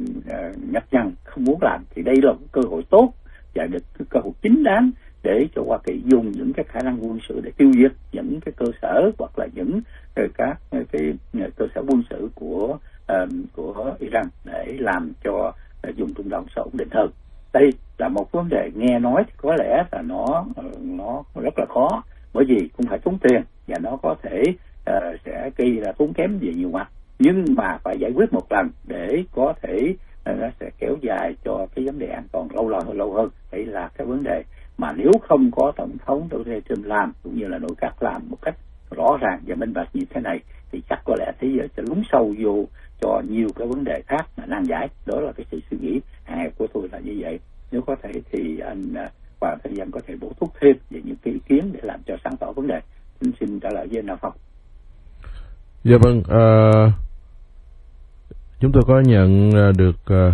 uh, nhặt nhằn không muốn làm, thì đây là một cơ hội tốt và được cơ hội chính đáng để cho Hoa Kỳ dùng những cái khả năng quân sự để tiêu diệt những cái cơ sở hoặc là những cái, các cái cơ sở quân sự của uh, của Iran để làm cho uh, dùng Trung Đông sẽ ổn định hơn. Đây là một vấn đề nghe nói thì có lẽ là nó nó rất là khó, bởi vì cũng phải tốn tiền và nó có thể uh, sẽ gây là tốn kém về nhiều mặt, nhưng mà phải giải quyết một lần để có thể uh, nó sẽ kéo dài cho cái vấn đề an toàn lâu lâu lâu hơn. Đây là cái vấn đề mà nếu không có tổng thống Donald Trump làm cũng như là nội các làm một cách rõ ràng và minh bạch như thế này thì chắc có lẽ thế giới sẽ lún sâu vô cho nhiều cái vấn đề khác mà nan giải. Đó là cái sự suy nghĩ hàng ngày của tôi là như vậy. Nếu có thể thì anh Hoàng Thanh Dân có thể bổ túc thêm về những cái ý kiến để làm cho sáng tỏ vấn đề. Xin xin trả lời với anh Phong. Dạ vâng, uh, chúng tôi có nhận được uh,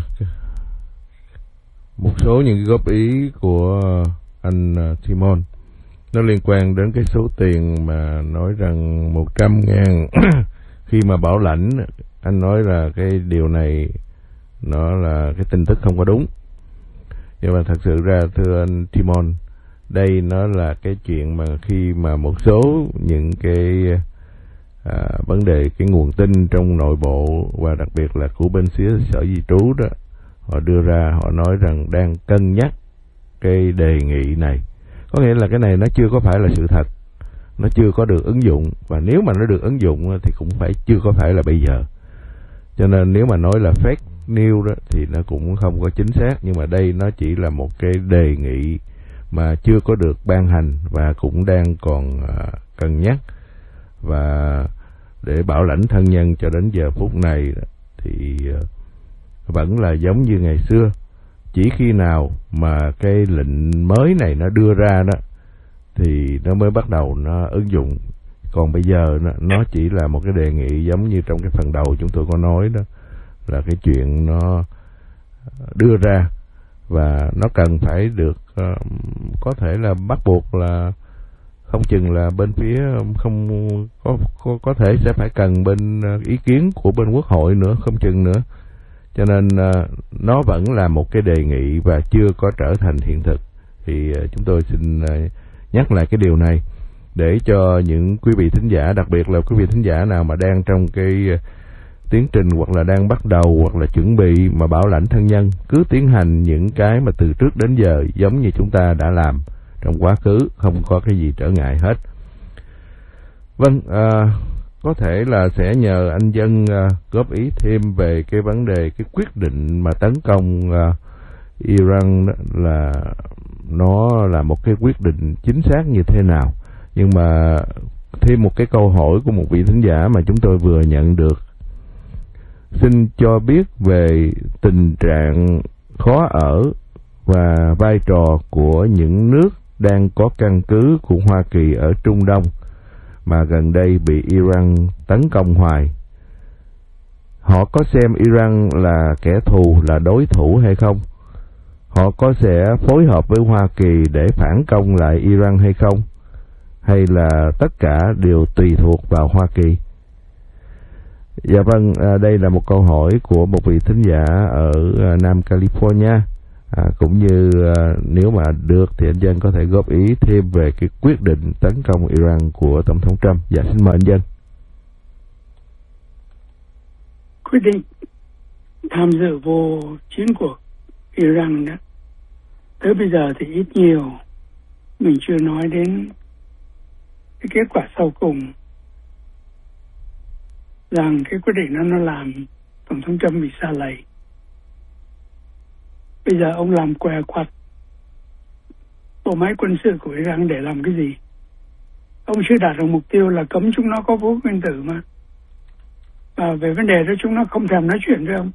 một số những cái góp ý của anh uh, Timon. Nó liên quan đến cái số tiền mà nói rằng một trăm ngàn khi mà bảo lãnh. Anh nói là cái điều này nó là cái tin tức không có đúng. Nhưng mà thật sự ra thưa anh Timon, đây nó là cái chuyện mà khi mà một số những cái à, vấn đề cái nguồn tin trong nội bộ và đặc biệt là của bên phía sở di trú đó, họ đưa ra, họ nói rằng đang cân nhắc cái đề nghị này. Có nghĩa là cái này nó chưa có phải là sự thật, nó chưa có được ứng dụng, và nếu mà nó được ứng dụng thì cũng phải chưa có phải là bây giờ. Cho nên nếu mà nói là fake news đó thì nó cũng không có chính xác, nhưng mà đây nó chỉ là một cái đề nghị mà chưa có được ban hành và cũng đang còn uh, cân nhắc. Và để bảo lãnh thân nhân cho đến giờ phút này thì uh, vẫn là giống như ngày xưa. Chỉ khi nào mà cái lệnh mới này nó đưa ra đó thì nó mới bắt đầu nó ứng dụng. Còn bây giờ nó, nó chỉ là một cái đề nghị giống như trong cái phần đầu chúng tôi có nói đó, là cái chuyện nó đưa ra và nó cần phải được uh, có thể là bắt buộc là không chừng là bên phía không có có, có thể sẽ phải cần bên uh, ý kiến của bên Quốc hội nữa, không chừng nữa. Cho nên uh, nó vẫn là một cái đề nghị và chưa có trở thành hiện thực. Thì uh, chúng tôi xin uh, nhắc lại cái điều này để cho những quý vị thính giả, đặc biệt là quý vị thính giả nào mà đang trong cái uh, tiến trình hoặc là đang bắt đầu hoặc là chuẩn bị mà bảo lãnh thân nhân, cứ tiến hành những cái mà từ trước đến giờ giống như chúng ta đã làm trong quá khứ, không có cái gì trở ngại hết. Vâng, uh, có thể là sẽ nhờ anh Dân uh, góp ý thêm về cái vấn đề cái quyết định mà tấn công uh, Iran là nó là một cái quyết định chính xác như thế nào. Nhưng mà thêm một cái câu hỏi của một vị thính giả mà chúng tôi vừa nhận được: xin cho biết về tình trạng khó ở và vai trò của những nước đang có căn cứ của Hoa Kỳ ở Trung Đông mà gần đây bị Iran tấn công hoài. Họ có xem Iran là kẻ thù, là đối thủ hay không? Họ có sẽ phối hợp với Hoa Kỳ để phản công lại Iran hay không? Hay là tất cả đều tùy thuộc vào Hoa Kỳ? Dạ vâng, à, đây là một câu hỏi của một vị thính giả ở à, Nam California. À, cũng như à, nếu mà được thì anh Dân có thể góp ý thêm về cái quyết định tấn công Iran của Tổng thống Trump. Dạ xin mời anh Dân. Quyết định tham dự vô chiến cuộc Iran đó, tới bây giờ thì ít nhiều mình chưa nói đến cái kết quả sau cùng, rằng cái quyết định đó nó làm Tổng thống Trump bị sa lầy. Bây giờ ông làm què quặt bộ máy quân sự của Iran để làm cái gì? Ông chưa đạt được mục tiêu là cấm chúng nó có vũ khí nguyên tử mà. Và về vấn đề đó chúng nó không thèm nói chuyện với ông.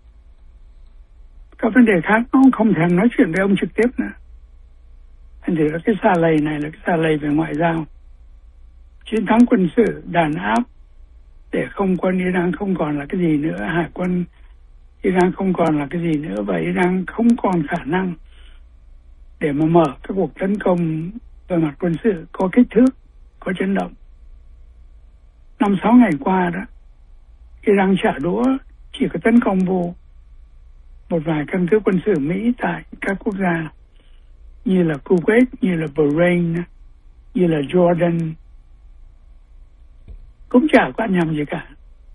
Các vấn đề khác nó không thèm nói chuyện với ông trực tiếp nữa. Thành thử là cái sa lầy này là cái sa lầy về ngoại giao. Chiến thắng quân sự đàn áp để không quân Iran không còn là cái gì nữa, hải quân Iran không còn là cái gì nữa, và Iran không còn khả năng để mà mở các cuộc tấn công về mặt quân sự có kích thước, có chấn động. Năm sáu ngày qua đó, Iran trả đũa chỉ có tấn công vô một vài căn cứ quân sự Mỹ tại các quốc gia như là Kuwait, như là Bahrain, như là Jordan, cũng chả có nhầm gì cả.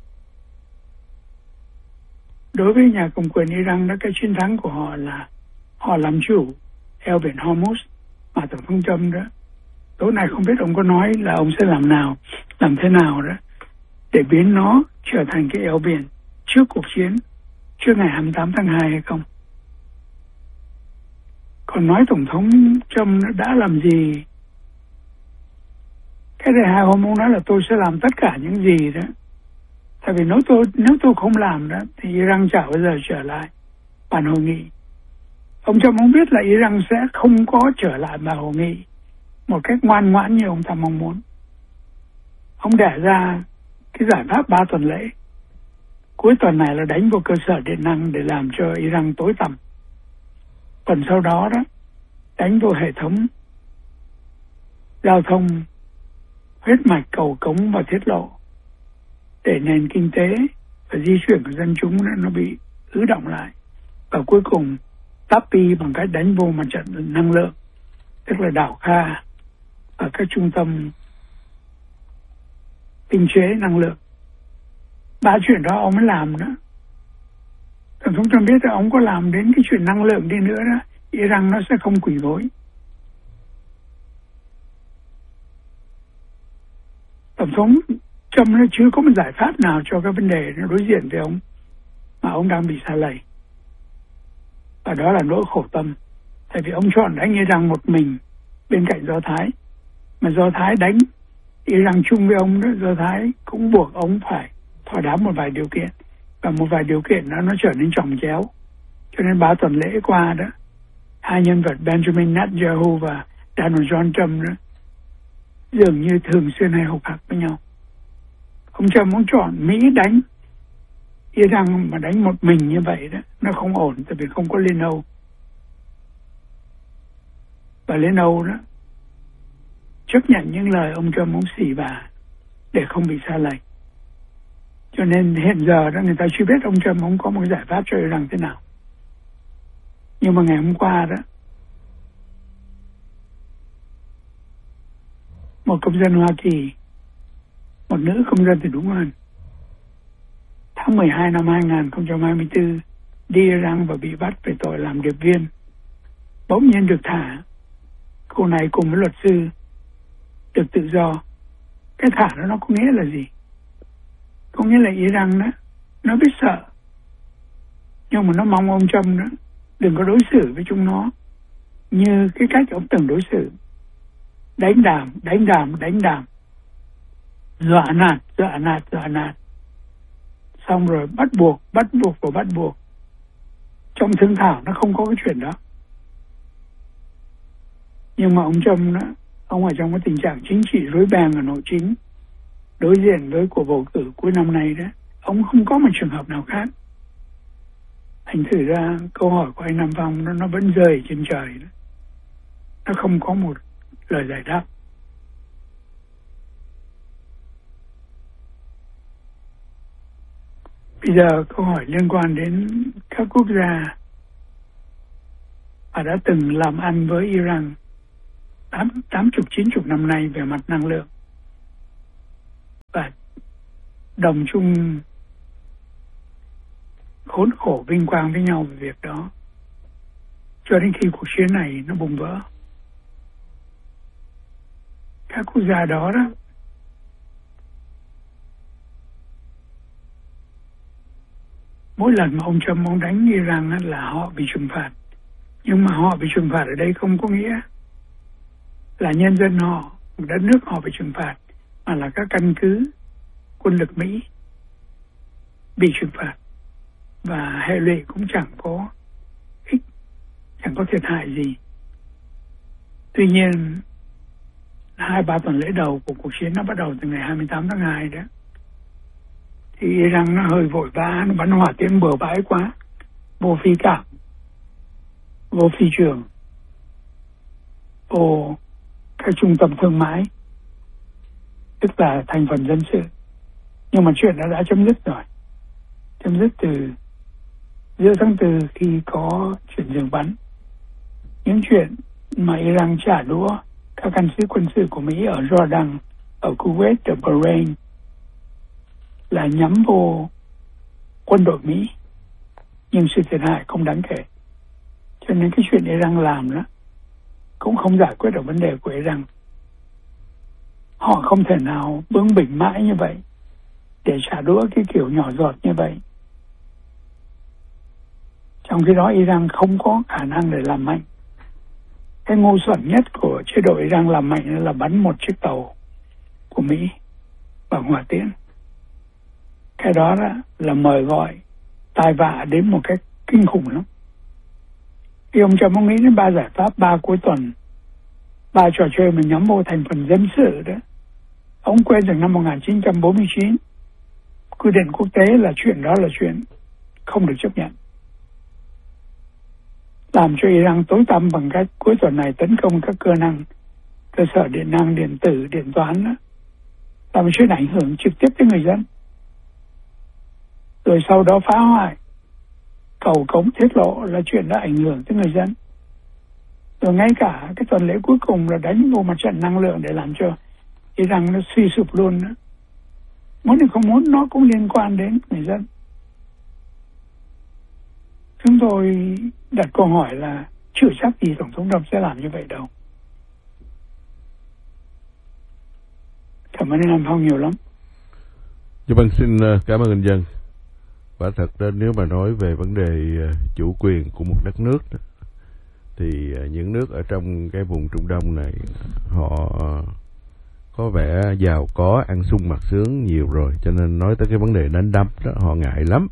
Đối với nhà cầm quyền Iran đó, cái chiến thắng của họ là họ làm chủ eo biển Hormuz, mà Tổng thống Trump đó tối nay không biết ông có nói là ông sẽ làm nào, làm thế nào đó để biến nó trở thành cái eo biển trước cuộc chiến, trước ngày hai mươi tám tháng hai hay không. Còn nói Tổng thống Trump đã làm gì, cái thứ hai hôm ông nói là tôi sẽ làm tất cả những gì đó. Tại vì nếu tôi nếu tôi không làm đó thì Iran chả bao giờ trở lại bàn hội nghị. Ông Trump không biết là Iran sẽ không có trở lại bàn hội nghị một cách ngoan ngoãn như ông ta mong muốn. Ông đẻ ra cái giải pháp ba tuần lễ. Cuối tuần này là đánh vào cơ sở điện năng để làm cho Iran tối tăm. Còn sau đó đó đánh vào hệ thống giao thông, huyết mạch, cầu cống và thiết lộ, để nền kinh tế và di chuyển của dân chúng nó bị ứ động lại. Và cuối cùng Tapi bằng cách đánh vô mặt trận năng lượng, tức là đảo Kha và các trung tâm tinh chế năng lượng. Ba chuyện đó ông mới làm đó. Tổng thống Trump biết là ông có làm đến cái chuyện năng lượng đi nữa đó, Iran nó sẽ không quỳ gối. Tổng thống Trump nó chưa có một giải pháp nào cho cái vấn đề nó đối diện với ông, mà ông đang bị sa lầy. Và đó là nỗi khổ tâm. Tại vì ông chọn đánh Iran một mình bên cạnh Do Thái. Mà Do Thái đánh Iran chung với ông đó, Do Thái cũng buộc ông phải thỏa đáp một vài điều kiện. Và một vài điều kiện đó nó trở nên chồng chéo. Cho nên ba tuần lễ qua đó, hai nhân vật Benjamin Netanyahu và Donald John Trump đó dường như thường xuyên hay hục hặc với nhau. Ông Trump muốn chọn Mỹ đánh Iran mà đánh một mình như vậy đó, nó không ổn, tại vì không có Liên Âu. Và Liên Âu đó chấp nhận những lời ông Trump muốn xỉ vả để không bị sa lầy. Cho nên hiện giờ đó người ta chưa biết ông Trump ông có một giải pháp cho Iran thế nào. Nhưng mà ngày hôm qua đó, một công dân Hoa Kỳ, một nữ công dân thì đúng hơn, tháng mười hai năm hai nghìn không trăm hai mươi tư đi Iran và bị bắt về tội làm điệp viên, bỗng nhiên được thả. Cô này cùng với luật sư được tự do. Cái thả đó nó có nghĩa là gì? Có nghĩa là Iran đó nó biết sợ, nhưng mà nó mong ông Trump đó đừng có đối xử với chúng nó như cái cách ông từng đối xử, đánh đàm, đánh đàm, đánh đàm, dọa nạt, dọa nạt, dọa nạt, xong rồi bắt buộc, bắt buộc và bắt buộc. Trong thương thảo nó không có cái chuyện đó. Nhưng mà ông Trump đó, ông ở trong cái tình trạng chính trị rối beng ở nội chính, đối diện với cuộc bầu cử cuối năm nay đó, ông không có một trường hợp nào khác. Thành thử ra câu hỏi của anh Nam Phong nó, nó vẫn rơi trên trời đó. Nó không có một lời giải đáp. Bây giờ câu hỏi liên quan đến các quốc gia mà đã từng làm ăn với Iran tám mươi chín mươi năm nay về mặt năng lượng và đồng chung khốn khổ vinh quang với nhau về việc đó cho đến khi cuộc chiến này nó bùng vỡ. Các quốc gia đó đó mỗi lần mà ông Trump ông đánh Iran là họ bị trừng phạt, nhưng mà họ bị trừng phạt ở đây không có nghĩa là nhân dân họ, đất nước họ bị trừng phạt, mà là các căn cứ quân lực Mỹ bị trừng phạt và hệ lụy cũng chẳng có ích, chẳng có thiệt hại gì. Tuy nhiên hai ba tuần lễ đầu của cuộc chiến nó bắt đầu từ ngày hai mươi tám tháng hai đó, thì Iran nó hơi vội vã, nó bắn hỏa tiễn bừa bãi quá, vô phi cảng, vô phi trường, vô các trung tâm thương mại, tức là thành phần dân sự. Nhưng mà chuyện đã đã chấm dứt rồi, chấm dứt từ giữa tháng tư khi có chuyện dừng bắn. Những chuyện mà Iran trả đũa các căn cứ quân sự của Mỹ ở Jordan, ở Kuwait, ở Bahrain là nhắm vô quân đội Mỹ, nhưng sự thiệt hại không đáng kể. Cho nên cái chuyện Iran làm đó cũng không giải quyết được vấn đề của Iran. Họ không thể nào bướng bỉnh mãi như vậy để trả đũa cái kiểu nhỏ giọt như vậy. Trong khi đó Iran không có khả năng để làm mạnh. Cái ngu xuẩn nhất của chế độ Iran làm mạnh là bắn một chiếc tàu của Mỹ bằng hỏa tiễn. Cái đó, đó là mời gọi tai vạ đến một cách kinh khủng lắm. Khi ông Trump ông nghĩ đến ba giải pháp, ba cuối tuần, ba trò chơi mà nhắm vô thành phần dân sự đó, ông quên rằng năm một nghìn chín trăm bốn mươi chín quy định quốc tế là chuyện đó là chuyện không được chấp nhận. Làm cho Iran tối tăm bằng cách cuối tuần này tấn công các cơ năng, cơ sở điện năng, điện tử, điện toán đó, làm chuyện ảnh hưởng trực tiếp tới người dân. Rồi sau đó phá hoại cầu cống tiết lộ là chuyện đã ảnh hưởng tới người dân. Rồi ngay cả cái tuần lễ cuối cùng là đánh vô mặt trận năng lượng để làm cho Iran nó suy sụp luôn nữa. Muốn thì không muốn nó cũng liên quan đến người dân. Chúng tôi đặt câu hỏi là chưa chắc gì Tổng thống Trump sẽ làm như vậy đâu. Cảm ơn anh Phong nhiều lắm. Dạ vâng, xin cảm ơn anh Dân. Quả thật đó, nếu mà nói về vấn đề chủ quyền của một đất nước thì những nước ở trong cái vùng Trung Đông này họ có vẻ giàu có, ăn sung mặc sướng nhiều rồi, cho nên nói tới cái vấn đề đánh đấm đó họ ngại lắm.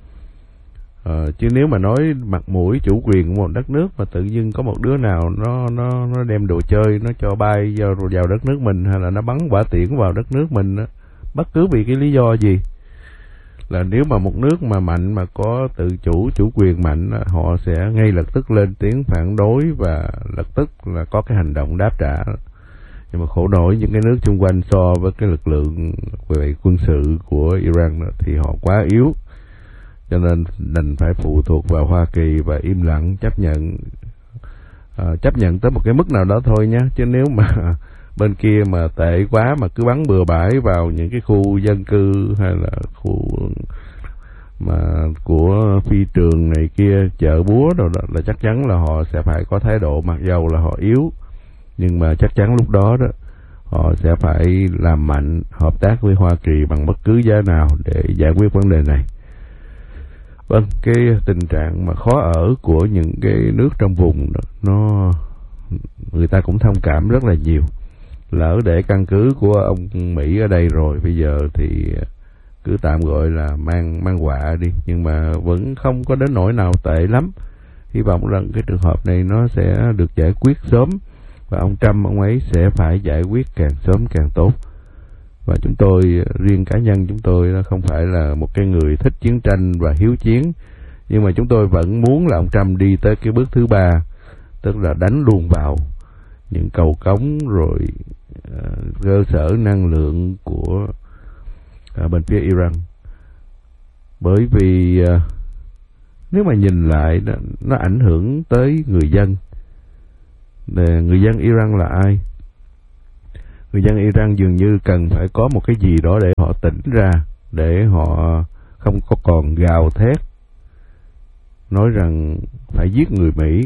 Ờ, chứ nếu mà nói mặt mũi chủ quyền của một đất nước mà tự dưng có một đứa nào nó nó nó đem đồ chơi nó cho bay vào, vào đất nước mình, hay là nó bắn hỏa tiễn vào đất nước mình đó, bất cứ vì cái lý do gì, là nếu mà một nước mà mạnh mà có tự chủ chủ quyền mạnh, họ sẽ ngay lập tức lên tiếng phản đối và lập tức là có cái hành động đáp trả. Nhưng mà khổ nổi những cái nước xung quanh so với cái lực lượng về quân sự của Iran đó, thì họ quá yếu, cho nên đành phải phụ thuộc vào Hoa Kỳ và im lặng chấp nhận, uh, chấp nhận tới một cái mức nào đó thôi nhé. Chứ nếu mà bên kia mà tệ quá mà cứ bắn bừa bãi vào những cái khu dân cư hay là khu mà của phi trường này kia, chợ búa rồi đó, là chắc chắn là họ sẽ phải có thái độ, mặc dầu là họ yếu, nhưng mà chắc chắn lúc đó đó họ sẽ phải làm mạnh, hợp tác với Hoa Kỳ bằng bất cứ giá nào để giải quyết vấn đề này. Vâng, cái tình trạng mà khó ở của những cái nước trong vùng đó, nó người ta cũng thông cảm rất là nhiều. Lỡ để căn cứ của ông Mỹ ở đây rồi, bây giờ thì cứ tạm gọi là mang mang họa đi, nhưng mà vẫn không có đến nỗi nào tệ lắm. Hy vọng rằng cái trường hợp này nó sẽ được giải quyết sớm, và ông Trump ông ấy sẽ phải giải quyết càng sớm càng tốt. Và chúng tôi, riêng cá nhân chúng tôi, nó không phải là một cái người thích chiến tranh và hiếu chiến, nhưng mà chúng tôi vẫn muốn là ông Trump đi tới cái bước thứ ba, tức là đánh luôn vào những cầu cống rồi uh, cơ sở năng lượng của uh, bên phía Iran. Bởi vì uh, nếu mà nhìn lại nó, nó ảnh hưởng tới người dân. Để người dân Iran là ai? Người dân Iran dường như cần phải có một cái gì đó để họ tỉnh ra, để họ không có còn gào thét nói rằng phải giết người Mỹ,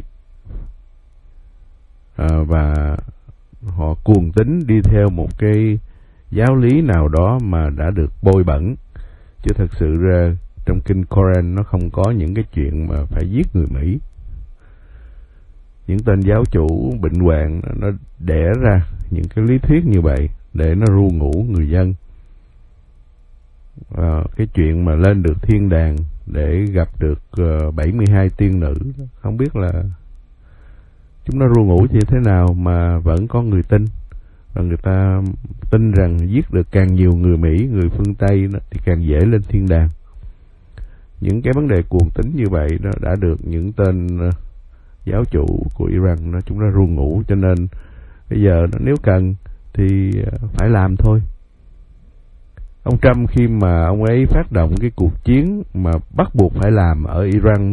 à, và họ cuồng tín đi theo một cái giáo lý nào đó mà đã được bôi bẩn. Chứ thật sự ra trong kinh Koran nó không có những cái chuyện mà phải giết người Mỹ. Những tên giáo chủ bệnh hoạn nó đẻ ra những cái lý thuyết như vậy để nó ru ngủ người dân. À, cái chuyện mà lên được thiên đàng để gặp được uh, bảy mươi hai tiên nữ, không biết là chúng nó ru ngủ như thế nào mà vẫn có người tin. Và người ta tin rằng giết được càng nhiều người Mỹ, người phương Tây thì càng dễ lên thiên đàng. Những cái vấn đề cuồng tín như vậy đó đã được những tên uh, giáo chủ của Iran nó chúng nó ru ngủ, cho nên bây giờ nếu cần thì uh, phải làm thôi. Ông Trump khi mà ông ấy phát động cái cuộc chiến mà bắt buộc phải làm ở Iran,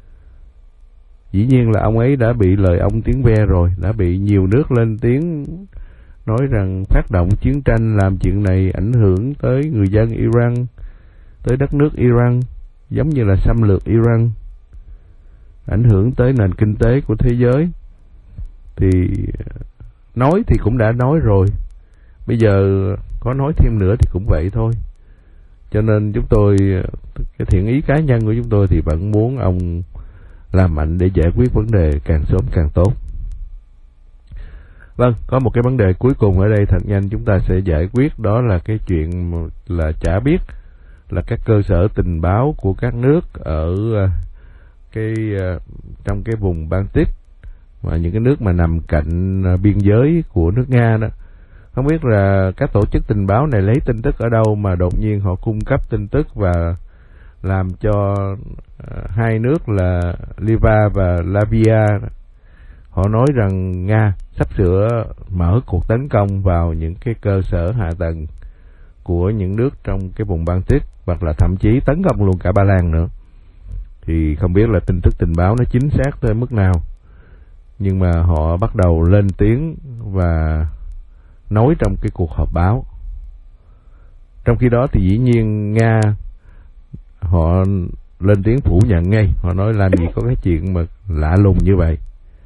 dĩ nhiên là ông ấy đã bị lời ông tiếng ve rồi, đã bị nhiều nước lên tiếng nói rằng phát động chiến tranh làm chuyện này ảnh hưởng tới người dân Iran, tới đất nước Iran, giống như là xâm lược Iran, ảnh hưởng tới nền kinh tế của thế giới. Thì nói thì cũng đã nói rồi, bây giờ có nói thêm nữa thì cũng vậy thôi. Cho nên chúng tôi, cái thiện ý cá nhân của chúng tôi thì vẫn muốn ông làm mạnh để giải quyết vấn đề càng sớm càng tốt. Vâng, có một cái vấn đề cuối cùng ở đây thật nhanh chúng ta sẽ giải quyết, đó là cái chuyện là chả biết là các cơ sở tình báo của các nước ở cái trong cái vùng Baltic và những cái nước mà nằm cạnh biên giới của nước Nga đó, không biết là các tổ chức tình báo này lấy tin tức ở đâu mà đột nhiên họ cung cấp tin tức và làm cho uh, hai nước là Liva và Latvia họ nói rằng Nga sắp sửa mở cuộc tấn công vào những cái cơ sở hạ tầng của những nước trong cái vùng Baltic, hoặc là thậm chí tấn công luôn cả Ba Lan nữa. Thì không biết là tin tức tình báo nó chính xác tới mức nào, nhưng mà họ bắt đầu lên tiếng và nói trong cái cuộc họp báo. Trong khi đó thì dĩ nhiên Nga họ lên tiếng phủ nhận ngay, họ nói làm gì có cái chuyện mà lạ lùng như vậy.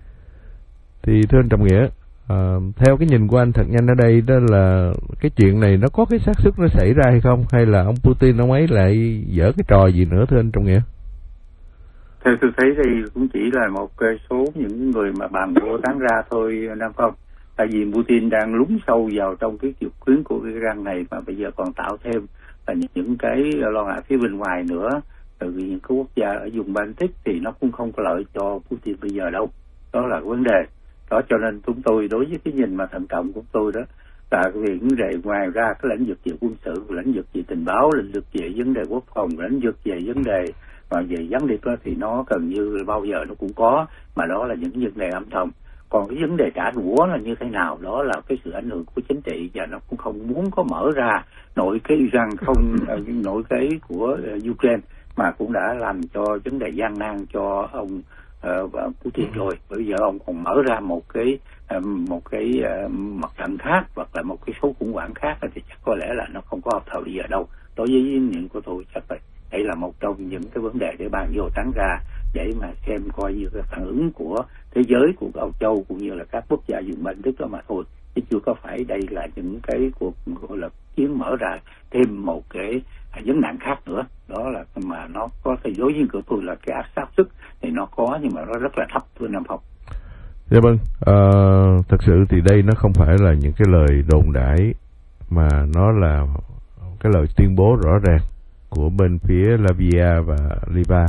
Thì thưa anh Trọng Nghĩa, à, theo cái nhìn của anh thật nhanh ở đây đó là cái chuyện này nó có cái xác suất nó xảy ra hay không, hay là ông Putin ông ấy lại dở cái trò gì nữa thưa anh Trọng Nghĩa? Theo tôi thấy thì cũng chỉ là một số những người mà bàn vô tán ra thôi Nam Phong. Tại vì Putin đang lún sâu vào trong cái cuộc chiến của Iran này, mà bây giờ còn tạo thêm là những cái lo ngại phía bên ngoài nữa. Từ những cái quốc gia ở vùng Baltic thì nó cũng không có lợi cho Putin bây giờ đâu. Đó là vấn đề. Đó cho nên chúng tôi đối với cái nhìn mà thận trọng của tôi đó là cái vấn đề ngoài ra cái lĩnh vực về quân sự, lĩnh vực về tình báo, lĩnh vực về vấn đề quốc phòng, lĩnh vực về vấn đề và về gián điệp đó, thì nó gần như bao giờ nó cũng có, mà đó là những vấn đề âm thầm. Còn cái vấn đề trả đũa là như thế nào, đó là cái sự ảnh hưởng của chính trị, và nó cũng không muốn có mở ra nội cái Iran, không nội cái của Ukraine, mà cũng đã làm cho vấn đề gian nan cho ông uh, Putin rồi. Bây giờ ông còn mở ra một cái um, một cái uh, mặt trận khác, hoặc là một cái số khủng hoảng khác, thì chắc có lẽ là nó không có hợp thời bây giờ đâu. Đối với nhìn của tôi chắc vậy. Đây là một trong những cái vấn đề để bàn vô tán ra, để mà xem coi như cái phản ứng của thế giới, của Âu Châu cũng như là các quốc gia vùng Baltic đó mà thôi, chứ chưa có phải đây là những cái cuộc gọi là chiến mở ra thêm một cái vấn nạn khác nữa. Đó là mà nó có thể đối với của tôi là cái áp sát sức thì nó có, nhưng mà nó rất là thấp thưa Nam Phong. Dạ vâng, à, thật sự thì đây nó không phải là những cái lời đồn đại, mà nó là cái lời tuyên bố rõ ràng của bên phía Latvia và Liva,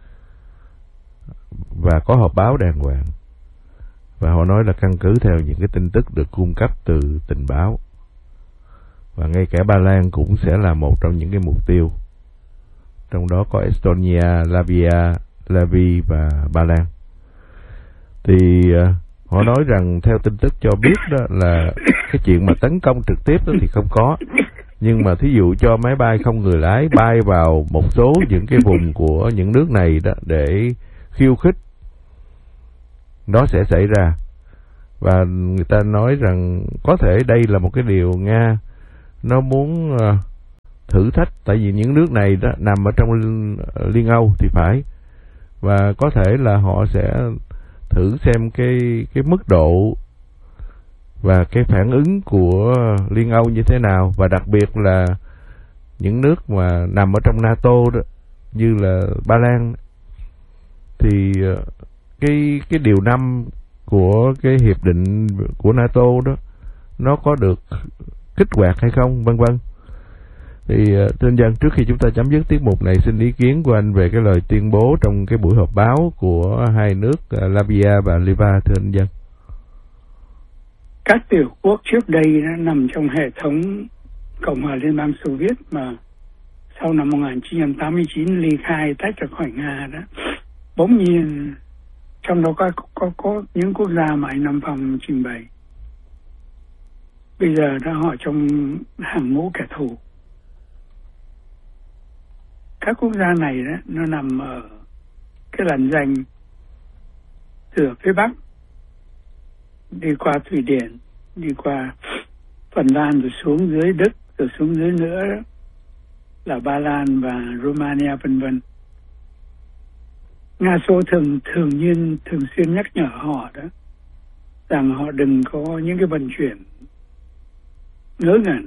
và có họp báo đàng hoàng, và họ nói là căn cứ theo những cái tin tức được cung cấp từ tình báo, và ngay cả Ba Lan cũng sẽ là một trong những cái mục tiêu, trong đó có Estonia, Latvia, Latvia và Ba Lan. Thì uh, họ nói rằng theo tin tức cho biết đó là cái chuyện mà tấn công trực tiếp đó thì không có, Nhưng mà thí dụ cho máy bay không người lái bay vào một số những cái vùng của những nước này đó để khiêu khích, đó sẽ xảy ra. Và người ta nói rằng có thể đây là một cái điều Nga nó muốn uh, thử thách, tại vì những nước này đó nằm ở trong Liên Âu thì phải, và có thể là họ sẽ thử xem cái cái mức độ và cái phản ứng của Liên Âu như thế nào, và đặc biệt là những nước mà nằm ở trong NATO đó, như là Ba Lan, thì cái cái điều năm của cái hiệp định của NATO đó nó có được kích hoạt hay không, vân vân. Thì thưa anh Dân, trước khi chúng ta chấm dứt tiết mục này, xin ý kiến của anh về cái lời tuyên bố trong cái buổi họp báo của hai nước Latvia và Litva, thưa anh Dân. Các tiểu quốc trước đây đã nằm trong hệ thống Cộng hòa Liên bang Xô Viết mà sau năm một nghìn chín trăm tám mươi chín ly khai tách ra khỏi Nga đó, bỗng nhiên trong đó có, có, có những quốc gia mà anh Nam Phong trình bày bây giờ đã họ trong hàng ngũ kẻ thù. Các quốc gia này đó, nó nằm ở cái làn danh từ phía Bắc đi qua Thụy Điển, đi qua Phần Lan, rồi xuống dưới Đức, rồi xuống dưới nữa đó, là Ba Lan và Romania vân vân. Nga Xô thường thường nhiên thường xuyên nhắc nhở họ đó rằng họ đừng có những cái vận chuyển ngớ ngẩn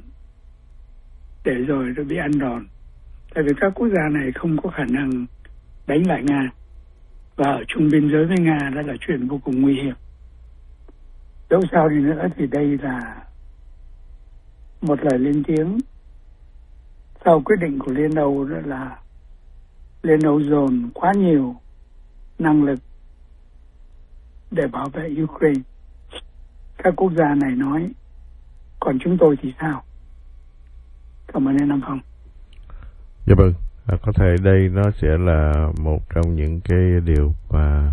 để rồi nó bị ăn đòn, tại vì các quốc gia này không có khả năng đánh lại Nga, và ở chung biên giới với Nga đó là chuyện vô cùng nguy hiểm. Dẫu sao đi nữa thì đây là một lời lên tiếng sau quyết định của Liên Âu, đó là Liên Âu dồn quá nhiều năng lực để bảo vệ Ukraine. Các quốc gia này nói, còn chúng tôi thì sao? Cảm ơn anh Nam Phong. Dạ vâng, à, có thể đây nó sẽ là một trong những cái điều mà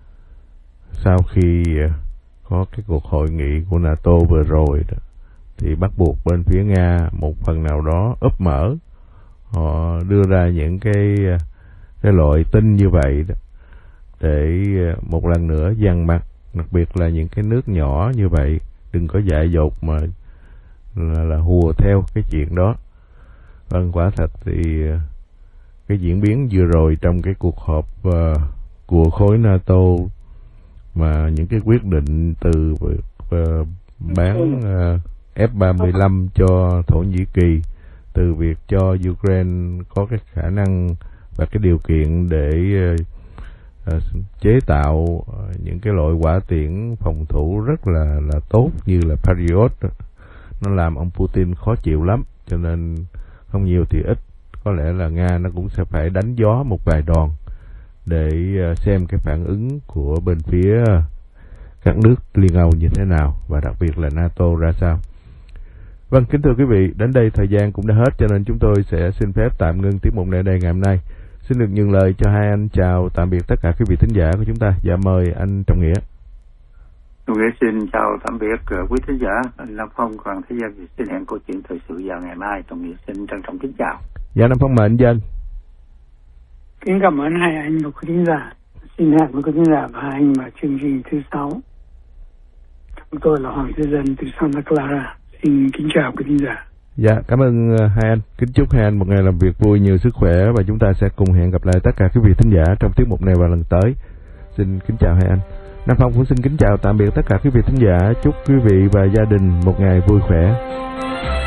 sau khi có cái cuộc hội nghị của NATO vừa rồi đó, thì bắt buộc bên phía Nga một phần nào đó úp mở, họ đưa ra những cái cái loại tin như vậy đó, để một lần nữa dằn mặt, đặc biệt là những cái nước nhỏ như vậy đừng có dại dột mà là, là hùa theo cái chuyện đó. Vâng, quả thật thì cái diễn biến vừa rồi trong cái cuộc họp uh, của khối NATO, mà những cái quyết định từ uh, bán uh, F ba mươi lăm cho Thổ Nhĩ Kỳ, từ việc cho Ukraine có cái khả năng và cái điều kiện để uh, uh, chế tạo uh, những cái loại hỏa tiễn phòng thủ rất là là tốt như là Patriot, nó làm ông Putin khó chịu lắm, cho nên không nhiều thì ít, có lẽ là Nga nó cũng sẽ phải đánh gió một vài đòn để xem cái phản ứng của bên phía các nước Liên Âu như thế nào, và đặc biệt là NATO ra sao. Vâng, kính thưa quý vị, đến đây thời gian cũng đã hết, cho nên chúng tôi sẽ xin phép tạm ngưng tiết mục này đây ngày hôm nay. Xin được nhường lời cho hai anh chào tạm biệt tất cả quý vị thính giả của chúng ta. Dạ mời anh Trọng Nghĩa. Tôi xin chào tạm biệt quý thính giả. Anh Nam Phong còn thời gian thì xin hẹn câu chuyện thời sự vào ngày mai. Trọng Nghĩa xin trân trọng kính chào. Dạ Nam Phong mời anh Dân. Kính cảm ơn hai anh và quý thính giả. Xin hẹn với quý thính giả và hai anh vào chương trình thứ sáu. Chúng tôi là Hoàng Thế Dân từ Santa Clara. Xin kính chào quý thính giả. Dạ, cảm ơn hai anh. Kính chúc hai anh một ngày làm việc vui, nhiều sức khỏe, và chúng ta sẽ cùng hẹn gặp lại tất cả quý vị thính giả trong tiết mục này vào lần tới. Xin kính chào hai anh. Nam Phong cũng xin kính chào tạm biệt tất cả quý vị thính giả. Chúc quý vị và gia đình một ngày vui khỏe.